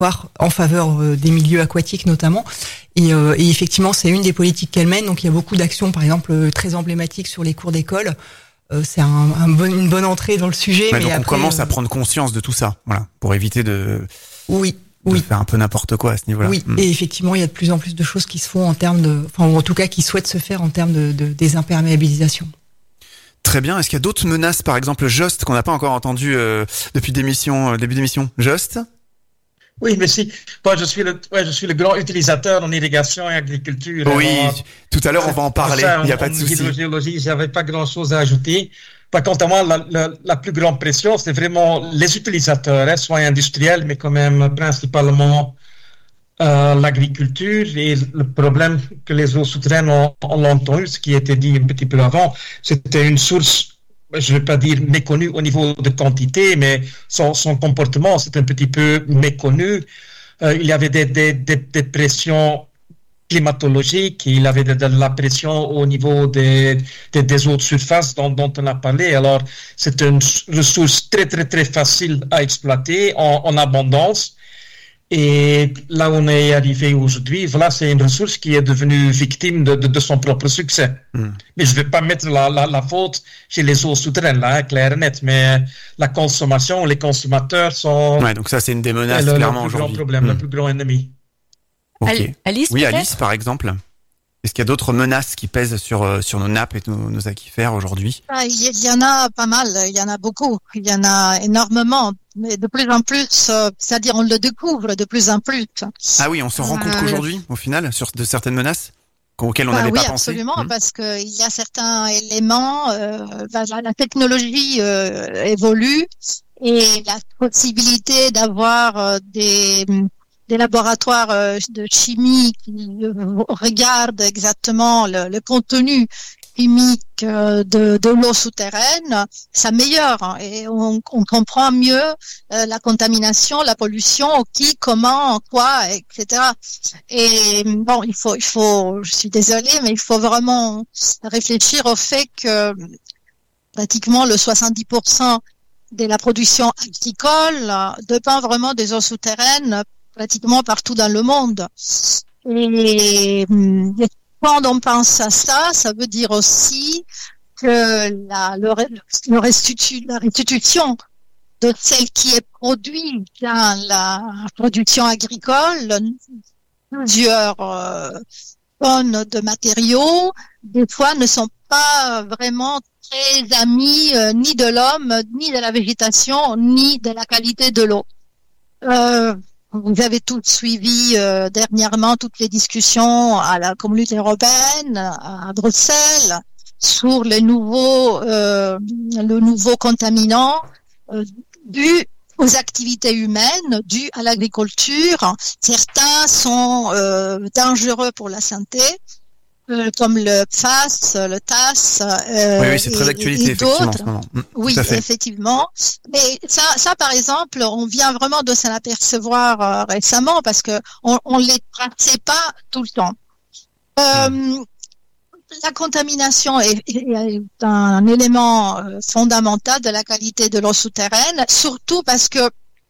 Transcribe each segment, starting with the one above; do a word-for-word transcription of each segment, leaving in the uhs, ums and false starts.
en faveur euh, des milieux aquatiques notamment. Et, euh, et effectivement, c'est une des politiques qu'elle mène. Donc il y a beaucoup d'actions, par exemple, euh, très emblématiques sur les cours d'école. Euh, c'est un, un bon, une bonne entrée dans le sujet. Ouais, mais donc après, on commence euh... à prendre conscience de tout ça, voilà, pour éviter de, oui, de oui. faire un peu n'importe quoi à ce niveau-là. Oui, mmh. Et effectivement, il y a de plus en plus de choses qui se font en termes de, enfin, ou en tout cas, qui souhaitent se faire en termes de, de désimperméabilisation. Très bien. Est-ce qu'il y a d'autres menaces, par exemple Jost, qu'on n'a pas encore entendu euh, depuis l'émission, euh, début d'émission? Jost? Oui, merci. Moi, je suis le, ouais, je suis le grand utilisateur en irrigation et agriculture. Oui, alors, tout à l'heure, on va en parler. Il n'y a pas de souci. En hydrogéologie, j'avais pas grand-chose à ajouter. Par contre, à moi, la, la, la plus grande pression, c'est vraiment les utilisateurs, hein, soit industriels, mais quand même principalement euh, l'agriculture. Et le problème que les eaux souterraines ont, ont longtemps eu, ce qui a été dit un petit peu avant, c'était une source, je ne vais pas dire méconnu au niveau de quantité, mais son, son comportement, c'est un petit peu méconnu. Euh, il y avait des, des, des, des pressions climatologiques, il y avait de, de la pression au niveau des, des, des eaux de surface dont, dont on a parlé. Alors, c'est une ressource très, très, très facile à exploiter en, en abondance. Et là où on est arrivé aujourd'hui, voilà, c'est une ressource qui est devenue victime de, de, de son propre succès. Mm. Mais je ne vais pas mettre la, la, la faute chez les eaux souterraines, là, hein, clair et net, mais la consommation, les consommateurs sont... Ouais, donc ça, c'est une des menaces, le, clairement, le plus aujourd'hui. grand problème, mm. le plus grand ennemi. Okay. Alice, oui, peut-être Alice, par exemple. Est-ce qu'il y a d'autres menaces qui pèsent sur, euh, sur nos nappes et nos, nos aquifères aujourd'hui? Ah, il y, y en a pas mal, il y en a beaucoup, il y en a énormément, mais de plus en plus, euh, c'est-à-dire on le découvre de plus en plus. Ah oui, on se rend compte euh, qu'aujourd'hui, au final, sur de certaines menaces auxquelles on bah n'avait oui, pas pensé. absolument, Mmh. parce que il y a certains éléments, euh, la, la technologie euh, évolue et la possibilité d'avoir euh, des des laboratoires euh, de chimie qui euh, regardent exactement le, le contenu chimique euh, de, de l'eau souterraine, s'améliore hein, et on, on comprend mieux euh, la contamination, la pollution, qui, comment, quoi, et cetera. Et bon, il faut, il faut, je suis désolée, mais il faut vraiment réfléchir au fait que pratiquement le soixante-dix pour cent de la production agricole dépend vraiment des eaux souterraines pratiquement partout dans le monde. Et, et quand on pense à ça, ça veut dire aussi que la, le, le restitu, la restitution de celle qui est produite dans la production agricole, plusieurs euh, tonnes de matériaux, des fois ne sont pas vraiment très amis euh, ni de l'homme, ni de la végétation, ni de la qualité de l'eau. Euh, Vous avez tous suivi euh, dernièrement toutes les discussions à la Communauté européenne, à Bruxelles, sur les nouveaux, euh, le nouveau contaminant euh, dû aux activités humaines, dû à l'agriculture. Certains sont euh, dangereux pour la santé, euh, comme le P F A S, le T A S. Euh, oui, oui, c'est très d'actualité, effectivement, en ce moment. Mmh, oui, effectivement. Mais ça, ça, par exemple, on vient vraiment de s'en apercevoir euh, récemment parce que on, on les traçait pas tout le temps. Euh, mmh. La contamination est, est un élément euh, fondamental de la qualité de l'eau souterraine, surtout parce que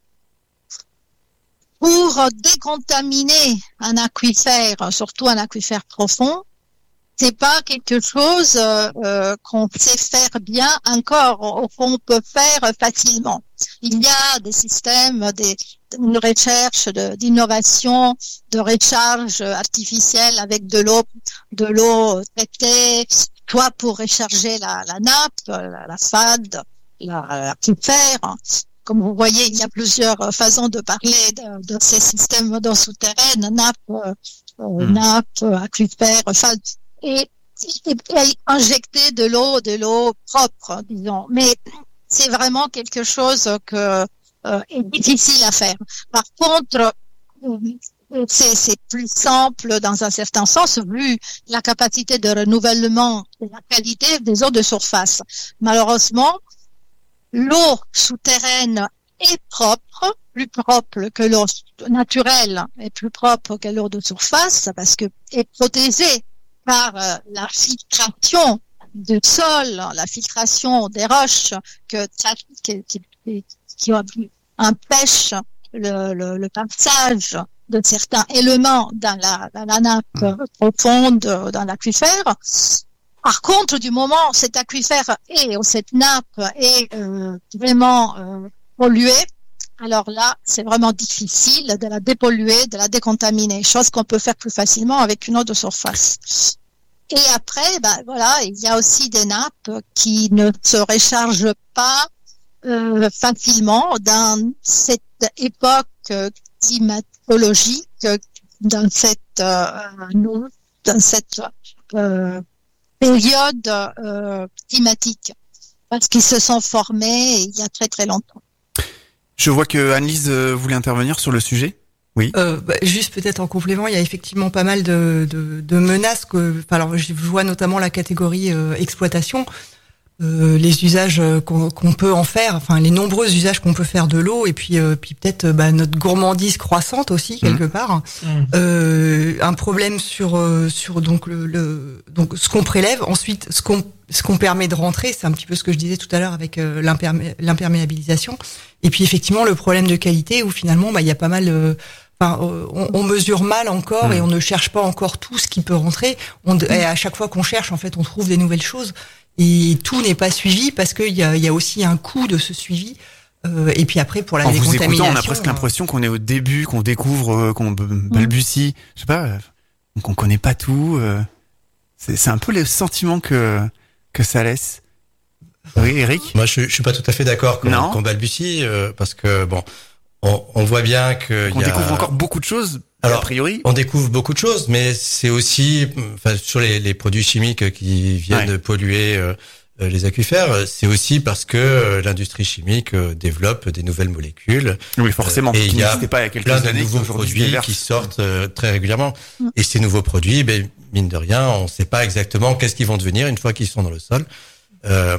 pour décontaminer un aquifère, surtout un aquifère profond, c'est pas quelque chose euh, qu'on sait faire bien encore, ou qu'on peut faire facilement. Il y a des systèmes, des une recherche de, d'innovation, de recharge artificielle avec de l'eau, de l'eau traitée, soit pour recharger la, la nappe, la, la fade, la, l'aquifère. Comme vous voyez, il y a plusieurs façons de parler de, de ces systèmes d'eau souterraine, nappe, euh, mmh. nappe, aquifère, fade. Et, et, et injecter de l'eau, de l'eau propre, disons. Mais c'est vraiment quelque chose que euh, est difficile à faire. Par contre, c'est, c'est plus simple dans un certain sens, vu la capacité de renouvellement et la qualité des eaux de surface. Malheureusement, l'eau souterraine est propre, plus propre que l'eau naturelle et plus propre que l'eau de surface, parce que est protégée par euh, la filtration du sol, la filtration des roches que qui, qui, qui empêche le, le, le passage de certains éléments dans la, dans la nappe profonde, dans l'aquifère. Par contre, du moment où cet aquifère et où cette nappe est euh, vraiment euh, polluée, alors là, c'est vraiment difficile de la dépolluer, de la décontaminer, chose qu'on peut faire plus facilement avec une eau de surface. Et après, ben voilà, il y a aussi des nappes qui ne se rechargent pas euh, facilement dans cette époque euh, climatologique, dans cette euh, dans cette euh, période euh, climatique, parce qu'ils se sont formés il y a très très longtemps. Je vois que Anne-Lise voulait intervenir sur le sujet. Oui. Euh, bah, juste peut-être en complément, il y a effectivement pas mal de, de, de menaces. Que, enfin, alors je vois notamment la catégorie euh, exploitation, euh, les usages qu'on, qu'on peut en faire, enfin les nombreux usages qu'on peut faire de l'eau, et puis euh, puis peut-être bah, notre gourmandise croissante aussi quelque mmh. part. Mmh. Euh, un problème sur euh, sur donc le, le donc ce qu'on prélève, ensuite ce qu'on ce qu'on permet de rentrer, c'est un petit peu ce que je disais tout à l'heure avec euh, l'impermé- l'imperméabilisation. Et puis effectivement le problème de qualité où finalement bah il y a pas mal euh, Enfin, on, on mesure mal encore mmh. et on ne cherche pas encore tout ce qui peut rentrer. On, et à chaque fois qu'on cherche, en fait, on trouve des nouvelles choses. Et tout n'est pas suivi parce qu'il y a, il y a aussi un coût de ce suivi. Euh, et puis après, pour la en décontamination... vous écoutant, on a presque l'impression qu'on est au début, qu'on découvre, qu'on balbutie. Mmh. Je sais pas, qu'on connaît pas tout. C'est, c'est un peu le sentiment que, que ça laisse. Oui, Eric? Moi, je, je suis pas tout à fait d'accord qu'on, qu'on balbutie, euh, parce que, bon... On, on voit bien que on y a... découvre encore beaucoup de choses. Alors, a priori, on découvre beaucoup de choses, mais c'est aussi, enfin, sur les, les produits chimiques qui viennent ouais. de polluer euh, les aquifères, c'est aussi parce que euh, l'industrie chimique euh, développe des nouvelles molécules. Oui, forcément. Euh, et il y a pas il y a quelques plein de années nouveaux produits qui sortent euh, très régulièrement. Mm. Et ces nouveaux produits, ben mine de rien, on ne sait pas exactement qu'est-ce qu'ils vont devenir une fois qu'ils sont dans le sol. Euh,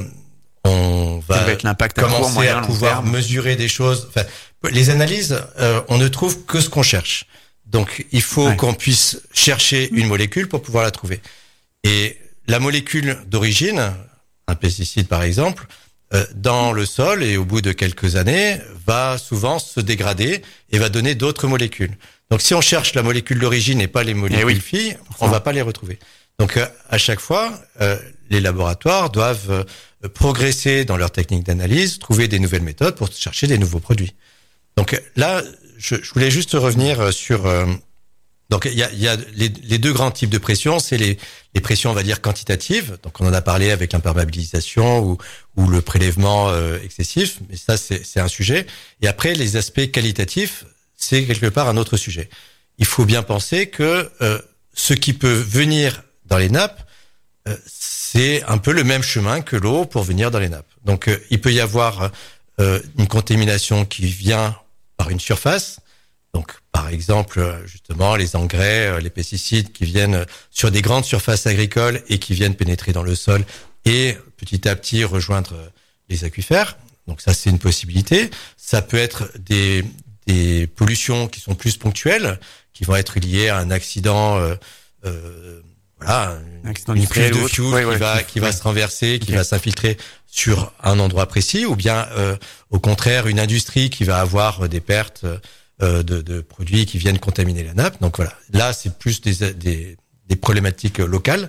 on va, va l'impact à commencer court, moyen, à pouvoir terme. mesurer des choses. Enfin, les analyses, euh, on ne trouve que ce qu'on cherche. Donc, il faut ouais. qu'on puisse chercher une molécule pour pouvoir la trouver. Et la molécule d'origine, un pesticide par exemple, euh, dans le sol et au bout de quelques années, va souvent se dégrader et va donner d'autres molécules. Donc, si on cherche la molécule d'origine et pas les molécules oui. filles, on va pas les retrouver. Donc, euh, à chaque fois, euh, les laboratoires doivent euh, progresser dans leur technique d'analyse, trouver des nouvelles méthodes pour chercher des nouveaux produits. Donc là, je, je voulais juste revenir sur... Euh, donc il y a, y a les, les deux grands types de pression, c'est les, les pressions, on va dire, quantitatives. Donc on en a parlé avec l'imperméabilisation ou, ou le prélèvement euh, excessif, mais ça c'est, c'est un sujet. Et après, les aspects qualitatifs, c'est quelque part un autre sujet. Il faut bien penser que euh, ce qui peut venir dans les nappes, euh, c'est un peu le même chemin que l'eau pour venir dans les nappes. Donc euh, il peut y avoir euh, une contamination qui vient par une surface. Donc, par exemple, justement, les engrais, les pesticides qui viennent sur des grandes surfaces agricoles et qui viennent pénétrer dans le sol et petit à petit rejoindre les aquifères. Donc ça, c'est une possibilité. Ça peut être des, des pollutions qui sont plus ponctuelles, qui vont être liées à un accident, euh, euh, voilà, un accident une cuve de fuel ouais, qui ouais, va qui, qui va ouais. se renverser, qui okay. va s'infiltrer sur un endroit précis, ou bien euh, au contraire une industrie qui va avoir des pertes euh, de, de produits qui viennent contaminer la nappe. Donc voilà, là c'est plus des, des, des problématiques locales.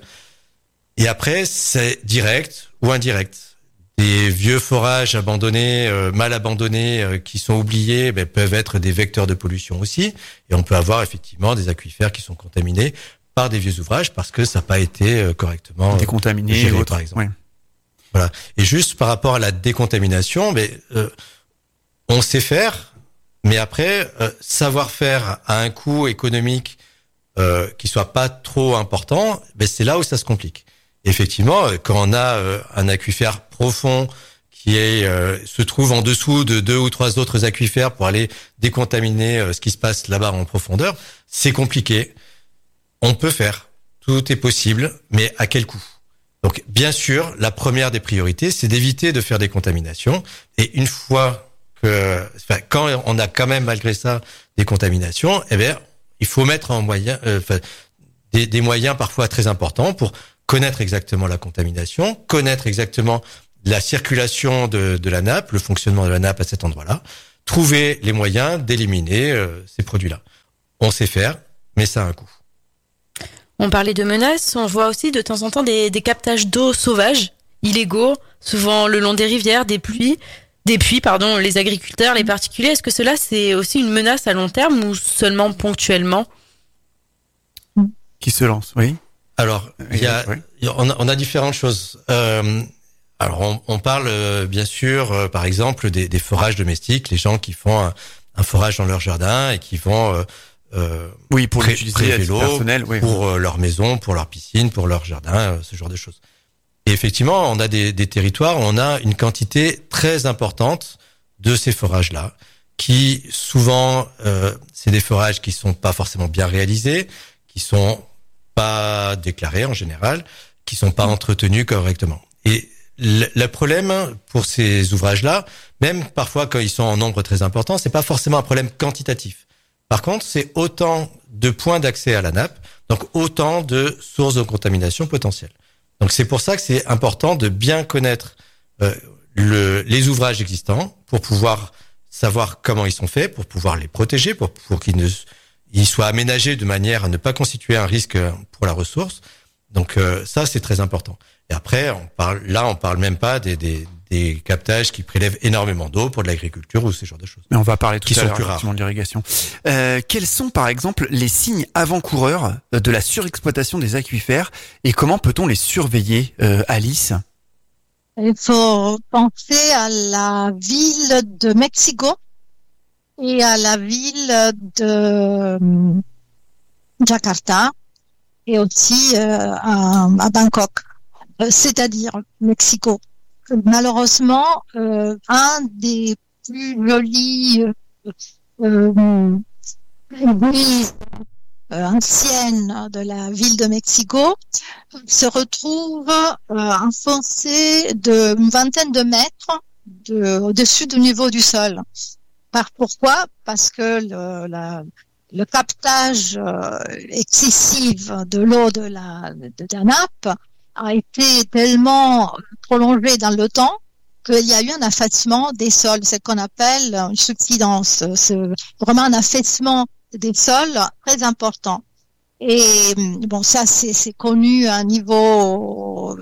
Et après c'est direct ou indirect. Des vieux forages abandonnés, euh, mal abandonnés, euh, qui sont oubliés, ben, peuvent être des vecteurs de pollution aussi. Et on peut avoir effectivement des aquifères qui sont contaminés par des vieux ouvrages parce que ça n'a pas été euh, correctement décontaminé, géré, autre, par exemple. Ouais. Voilà. Et juste par rapport à la décontamination, ben, euh, on sait faire, mais après, euh, savoir faire à un coût économique euh, qui soit pas trop important, ben, c'est là où ça se complique. Effectivement, quand on a euh, un aquifère profond qui est euh, se trouve en dessous de deux ou trois autres aquifères pour aller décontaminer euh, ce qui se passe là-bas en profondeur, c'est compliqué. On peut faire, tout est possible, mais à quel coût? Donc, bien sûr, la première des priorités, c'est d'éviter de faire des contaminations. Et une fois que, enfin, quand on a quand même malgré ça des contaminations, eh bien, il faut mettre en moyen, euh, enfin, des, des moyens parfois très importants pour connaître exactement la contamination, connaître exactement la circulation de, de la nappe, le fonctionnement de la nappe à cet endroit-là. trouver les moyens d'éliminer euh, ces produits-là. On sait faire, mais ça a un coût. On parlait de menaces, on voit aussi de temps en temps des, des captages d'eau sauvages, illégaux, souvent le long des rivières, des pluies, des puits, pardon, les agriculteurs, les particuliers. Est-ce que cela, c'est aussi une menace à long terme ou seulement ponctuellement? Qui se lance, oui. Alors, il y a, oui. on a, on a différentes choses. Euh, alors, on, on parle euh, bien sûr, euh, par exemple, des, des forages domestiques, les gens qui font un, un forage dans leur jardin et qui vont euh, euh, oui pour pré- l'utiliser à titre l'eau personnel, oui. pour euh, leur maison, pour leur piscine, pour leur jardin, euh, ce genre de choses. Et effectivement, on a des, des territoires où on a une quantité très importante de ces forages-là, qui souvent, euh, c'est des forages qui sont pas forcément bien réalisés, qui sont pas déclarés en général, qui sont pas entretenus correctement. Et le, le problème pour ces ouvrages-là, même parfois quand ils sont en nombre très important, c'est pas forcément un problème quantitatif. Par contre, c'est autant de points d'accès à la nappe, donc autant de sources de contamination potentielles. Donc c'est pour ça que c'est important de bien connaître euh, le, les ouvrages existants pour pouvoir savoir comment ils sont faits, pour pouvoir les protéger, pour, pour qu'ils ne ils soient aménagés de manière à ne pas constituer un risque pour la ressource. Donc euh, ça, c'est très important. Et après, on parle, là, on parle même pas des, des, des captages qui prélèvent énormément d'eau pour de l'agriculture ou ce genre de choses. Mais on va parler tout qui à sont l'heure plus rares. effectivement de l'irrigation. Euh, quels sont par exemple les signes avant-coureurs de la surexploitation des aquifères et comment peut-on les surveiller, euh, Alice? Il faut penser à la ville de Mexico et à la ville de euh, Jakarta et aussi euh, à, à Bangkok, euh, c'est-à-dire Mexico. Malheureusement, euh, un des plus jolis euh, euh, églises euh, anciennes de la ville de Mexico se retrouve euh, enfoncé d'une vingtaine de mètres de, au-dessus du niveau du sol. Par pourquoi? Parce que le, la, le captage euh, excessif de l'eau de la, de la nappe a été tellement prolongé dans le temps qu'il y a eu un affaissement des sols, c'est ce qu'on appelle une subsidence, c'est vraiment un affaissement des sols très important. Et bon, ça c'est, c'est connu à un niveau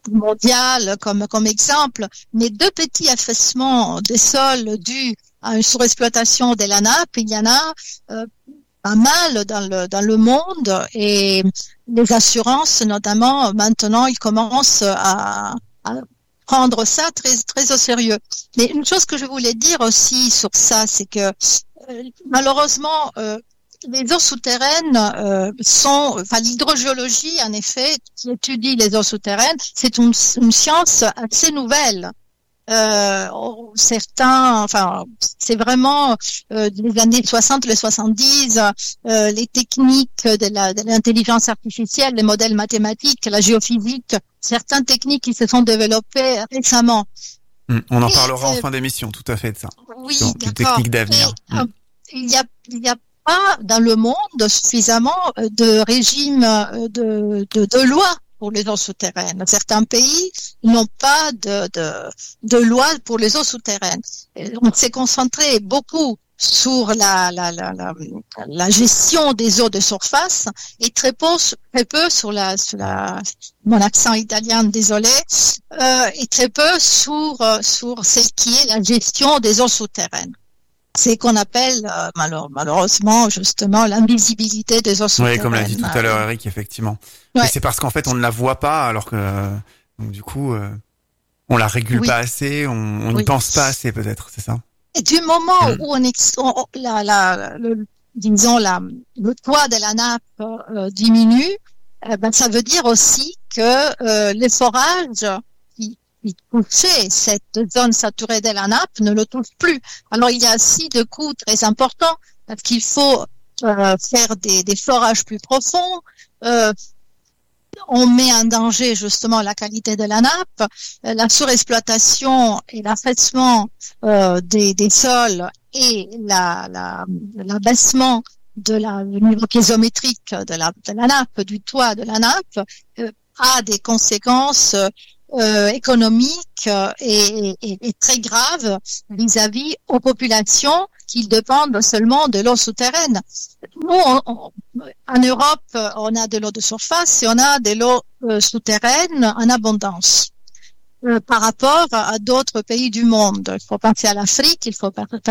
mondial comme comme exemple, mais deux petits affaissements des sols dus à une surexploitation de la nappe, il y en a euh, pas mal dans le dans le monde et les assurances notamment maintenant ils commencent à, à prendre ça très très au sérieux. Mais une chose que je voulais dire aussi sur ça, c'est que euh, malheureusement euh, les eaux souterraines euh, sont, enfin l'hydrogéologie en effet qui étudie les eaux souterraines, c'est une, une science assez nouvelle. Euh, certains, enfin, c'est vraiment euh, les années soixante, les soixante-dix, euh, les techniques de, la, de l'intelligence artificielle, les modèles mathématiques, la géophysique, certaines techniques qui se sont développées récemment. Mmh, on en Et, parlera euh, en fin d'émission, tout à fait de ça. Oui, Donc, les d'accord. techniques d'avenir. Et, euh, il y a, il y a pas dans le monde suffisamment de régimes de, de, de lois pour les eaux souterraines. Certains pays n'ont pas de, de, de loi pour les eaux souterraines. On s'est concentré beaucoup sur la, la, la, la, la gestion des eaux de surface et très peu, très peu sur la, sur la, mon accent italien, désolé, euh, et très peu sur, sur celle qui est la gestion des eaux souterraines. C'est qu'on appelle euh, malheure, malheureusement justement l'invisibilité des eaux souterraines. Oui, comme l'a dit tout à l'heure Eric, effectivement. Ouais. Mais c'est parce qu'en fait on ne la voit pas, alors que donc, du coup euh, on la régule Oui. pas assez, on on n'y Oui. pense pas assez peut-être, c'est ça. Et du moment Mm. où on, ex- on la, la, le, disons la, le poids de la nappe euh, diminue, euh, ben ça veut dire aussi que euh, les forages qui, qui touchaient cette zone saturée de la nappe ne le touchent plus. Alors il y a aussi des coûts très importants parce qu'il faut euh, faire des, des forages plus profonds. Euh, on met en danger justement la qualité de la nappe, euh, la surexploitation et l'affaissement euh, des, des sols et la, la, l'abaissement de la, du niveau piézométrique de la, de la nappe, du toit de la nappe, euh, a des conséquences euh, économique euh, est, est, est très grave vis-à-vis aux populations qui dépendent seulement de l'eau souterraine. Nous, on, on, en Europe, on a de l'eau de surface et on a de l'eau euh, souterraine en abondance. Euh, par rapport à d'autres pays du monde. Il faut penser à l'Afrique, il faut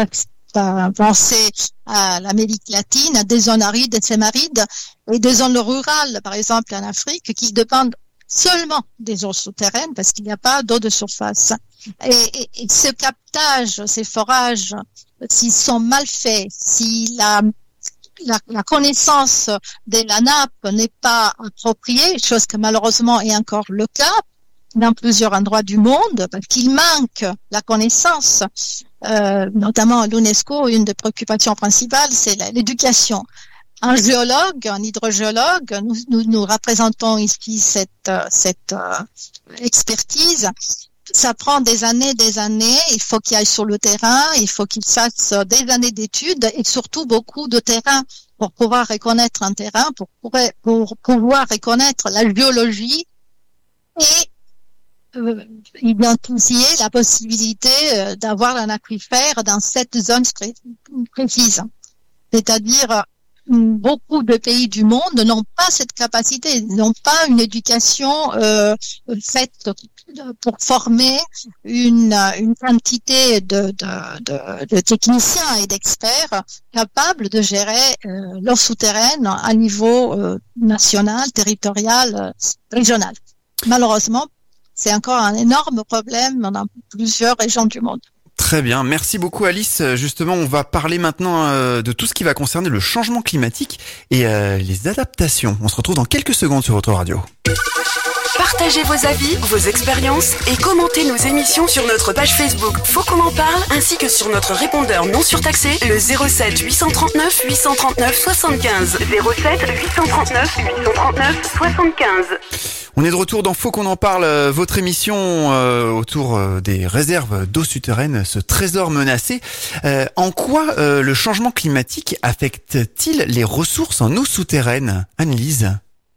penser à l'Amérique latine, à des zones arides et semi-arides, et des zones rurales, par exemple en Afrique, qui dépendent seulement des eaux souterraines parce qu'il n'y a pas d'eau de surface. Et, et, et ce captage, ces forages, s'ils sont mal faits, si la, la, la connaissance de la nappe n'est pas appropriée, chose que malheureusement est encore le cas, dans plusieurs endroits du monde, parce qu'il manque la connaissance, euh, notamment à l'UNESCO, une des préoccupations principales, c'est l'éducation. Un géologue, un hydrogéologue, nous, nous, nous représentons ici cette, cette euh, expertise. Ça prend des années, des années. Il faut qu'il aille sur le terrain, il faut qu'il fasse des années d'études et surtout beaucoup de terrain pour pouvoir reconnaître un terrain, pour, pour pouvoir reconnaître la géologie et Euh, identifier la possibilité euh, d'avoir un aquifère dans cette zone pré- précise. C'est-à-dire, euh, beaucoup de pays du monde n'ont pas cette capacité, n'ont pas une éducation euh, faite pour former une, une quantité de, de, de, de techniciens et d'experts capables de gérer euh, l'eau souterraine à niveau euh, national, territorial, euh, régional. Malheureusement, c'est encore un énorme problème dans plusieurs régions du monde. Très bien, merci beaucoup Alice. Justement, on va parler maintenant euh, de tout ce qui va concerner le changement climatique et euh, les adaptations. On se retrouve dans quelques secondes sur votre radio. Partagez vos avis, vos expériences et commentez nos émissions sur notre page Facebook Faut qu'on en parle ainsi que sur notre répondeur non surtaxé le zéro sept huit cent trente-neuf huit cent trente-neuf soixante-quinze. zéro sept huit cent trente-neuf huit cent trente-neuf soixante-quinze. On est de retour dans Faut qu'on en parle, votre émission euh, autour euh, des réserves d'eau souterraine, ce trésor menacé. Euh, en quoi euh, le changement climatique affecte-t-il les ressources en eau souterraine, Anne-Lise ?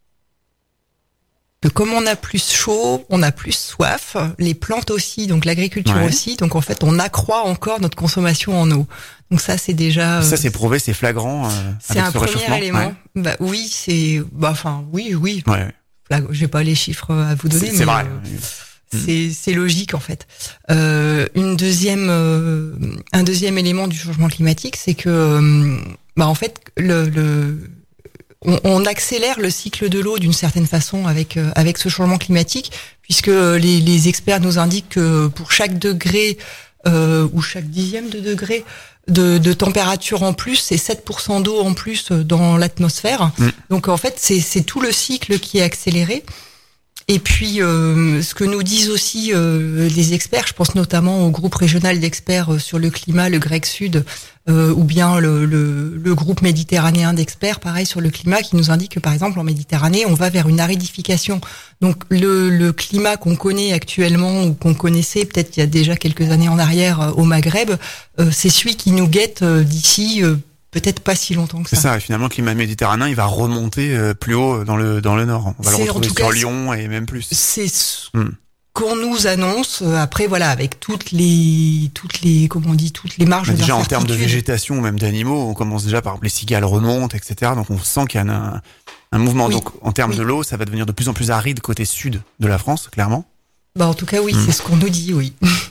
Que comme on a plus chaud, on a plus soif, les plantes aussi, donc l'agriculture ouais. aussi, donc en fait on accroît encore notre consommation en eau. Donc ça c'est déjà... Ça c'est prouvé, c'est flagrant. Euh, c'est avec un ce premier élément. Ouais. Bah oui, c'est... Bah enfin, oui, oui. Ouais. J'ai pas les chiffres à vous donner, c'est, mais c'est vrai. Euh, c'est, c'est logique en fait. Euh, une deuxième, euh, un deuxième élément du changement climatique, c'est que, euh, bah en fait, le, le on, on accélère le cycle de l'eau d'une certaine façon avec euh, avec ce changement climatique, puisque les, les experts nous indiquent que pour chaque degré euh, ou chaque dixième de degré de, de température en plus, c'est sept pour cent d'eau en plus dans l'atmosphère. Mmh. Donc en fait, c'est, c'est tout le cycle qui est accéléré. Et puis, euh, ce que nous disent aussi euh, les experts, je pense notamment au groupe régional d'experts sur le climat, le GREC Sud, euh, ou bien le, le, le groupe méditerranéen d'experts, pareil sur le climat, qui nous indique que par exemple en Méditerranée, on va vers une aridification. Donc le, le climat qu'on connaît actuellement ou qu'on connaissait peut-être il y a déjà quelques années en arrière euh, au Maghreb, euh, c'est celui qui nous guette euh, d'ici. Euh, Peut-être pas si longtemps que ça. C'est ça, et finalement, le climat méditerranéen, il va remonter euh, plus haut dans le dans le nord. On va c'est, le retrouver sur cas, Lyon et même plus. C'est ce hmm. qu'on nous annonce. Après, voilà, avec toutes les toutes les comment on dit toutes les marges. Mais déjà en termes de végétation ou même d'animaux, on commence déjà par exemple les cigales remontent, et cetera. Donc on sent qu'il y a un, un mouvement. Oui. Donc en termes oui. de l'eau, ça va devenir de plus en plus aride côté sud de la France, clairement. Bah en tout cas oui, hmm. c'est ce qu'on nous dit, oui.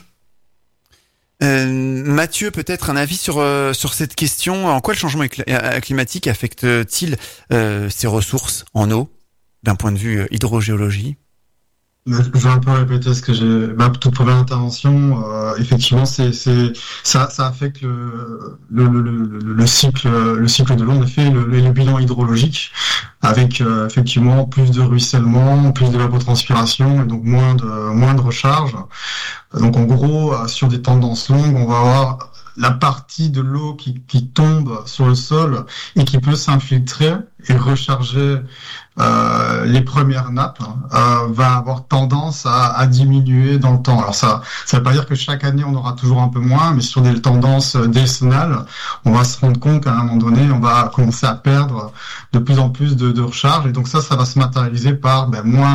Euh, Mathieu, peut-être un avis sur euh, sur cette question. En quoi le changement climatique affecte-t-il euh, ces ressources en eau d'un point de vue euh, hydrogéologie? Je vais un peu répéter ce que j'ai. Ma toute première intervention, euh, effectivement, c'est c'est ça ça affecte le le le le, le cycle le cycle de l'eau. En effet, le, le bilan hydrologique avec euh, effectivement plus de ruissellement, plus d'évapotranspiration et donc moins de moins de recharge. Donc en gros, sur des tendances longues, on va avoir la partie de l'eau qui, qui tombe sur le sol et qui peut s'infiltrer et recharger euh, les premières nappes euh, va avoir tendance à, à diminuer dans le temps. Alors ça ça veut pas dire que chaque année on aura toujours un peu moins, mais sur des tendances décennales, on va se rendre compte qu'à un moment donné, on va commencer à perdre de plus en plus de, de recharge et donc ça, ça va se matérialiser par ben, moins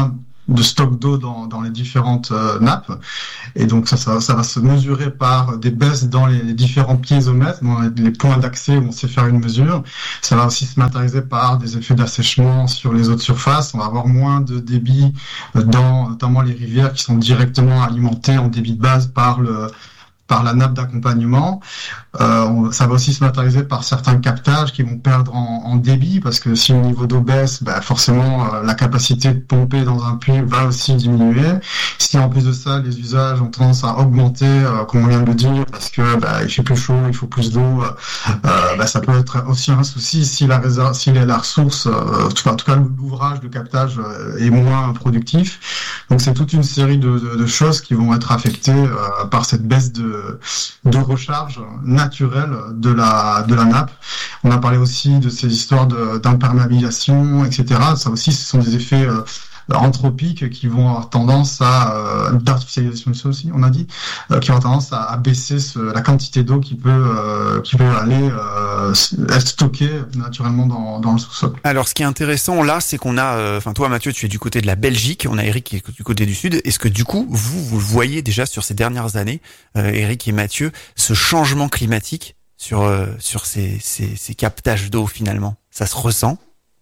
de stock d'eau dans, dans les différentes euh, nappes. Et donc ça, ça, ça va se mesurer par des baisses dans les différents piézomètres, dans les, les points d'accès où on sait faire une mesure. Ça va aussi se matérialiser par des effets d'assèchement sur les eaux de surface. On va avoir moins de débit dans notamment les rivières qui sont directement alimentées en débit de base par le par la nappe d'accompagnement. Euh, ça va aussi se matérialiser par certains captages qui vont perdre en, en débit, parce que si le niveau d'eau baisse, bah forcément euh, la capacité de pomper dans un puits va aussi diminuer. Si en plus de ça, les usages ont tendance à augmenter, euh, comme on vient de le dire, parce que bah, il fait plus chaud, il faut plus d'eau, euh, bah, ça peut être aussi un souci si la réserve, si la ressource, euh, en tout cas, en tout cas l'ouvrage de captage euh, est moins productif. Donc c'est toute une série de, de, de choses qui vont être affectées euh, par cette baisse de de recharge naturelle de la de la nappe. On a parlé aussi de ces histoires de, d'imperméabilisation, et cetera. Ça aussi, ce sont des effets euh, anthropiques qui vont avoir tendance à euh, d'artificialisation aussi, on a dit, euh, qui vont avoir tendance à, à baisser ce, la quantité d'eau qui peut euh, qui peut aller euh, être stockée naturellement dans dans le sous-sol. Alors, ce qui est intéressant là, c'est qu'on a, enfin euh, toi Mathieu, tu es du côté de la Belgique, on a Eric qui est du côté du sud. Est-ce que du coup, vous vous voyez déjà sur ces dernières années, euh, Eric et Mathieu, ce changement climatique sur euh, sur ces, ces ces captages d'eau finalement, ça se ressent?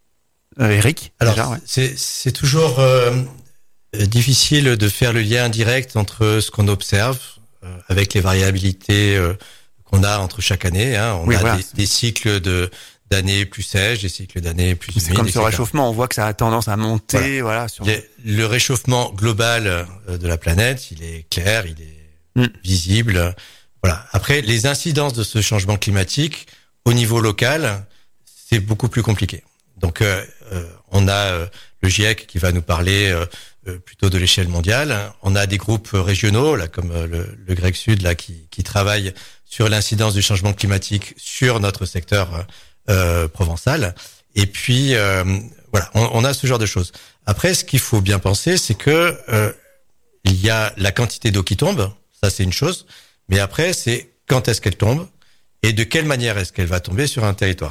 Euh, Eric, alors déjà, ouais. c'est c'est toujours euh, difficile de faire le lien direct entre ce qu'on observe euh, avec les variabilités euh, qu'on a entre chaque année. Hein. On oui, a voilà. des, des cycles de d'années plus sèches, des cycles d'années plus humides. C'est comme et ce cetera. réchauffement, on voit que ça a tendance à monter, voilà. voilà sur... Le réchauffement global de la planète, il est clair, il est mm. visible. Voilà. Après, les incidences de ce changement climatique au niveau local, c'est beaucoup plus compliqué. Donc, euh, euh, on a euh, le GIEC qui va nous parler euh, plutôt de l'échelle mondiale. On a des groupes régionaux, là, comme euh, le, le Grec Sud, là, qui, qui travaillent sur l'incidence du changement climatique sur notre secteur euh, provençal. Et puis, euh, voilà, on, on a ce genre de choses. Après, ce qu'il faut bien penser, c'est que euh, il y a la quantité d'eau qui tombe, ça c'est une chose. Mais après, c'est quand est-ce qu'elle tombe et de quelle manière est-ce qu'elle va tomber sur un territoire.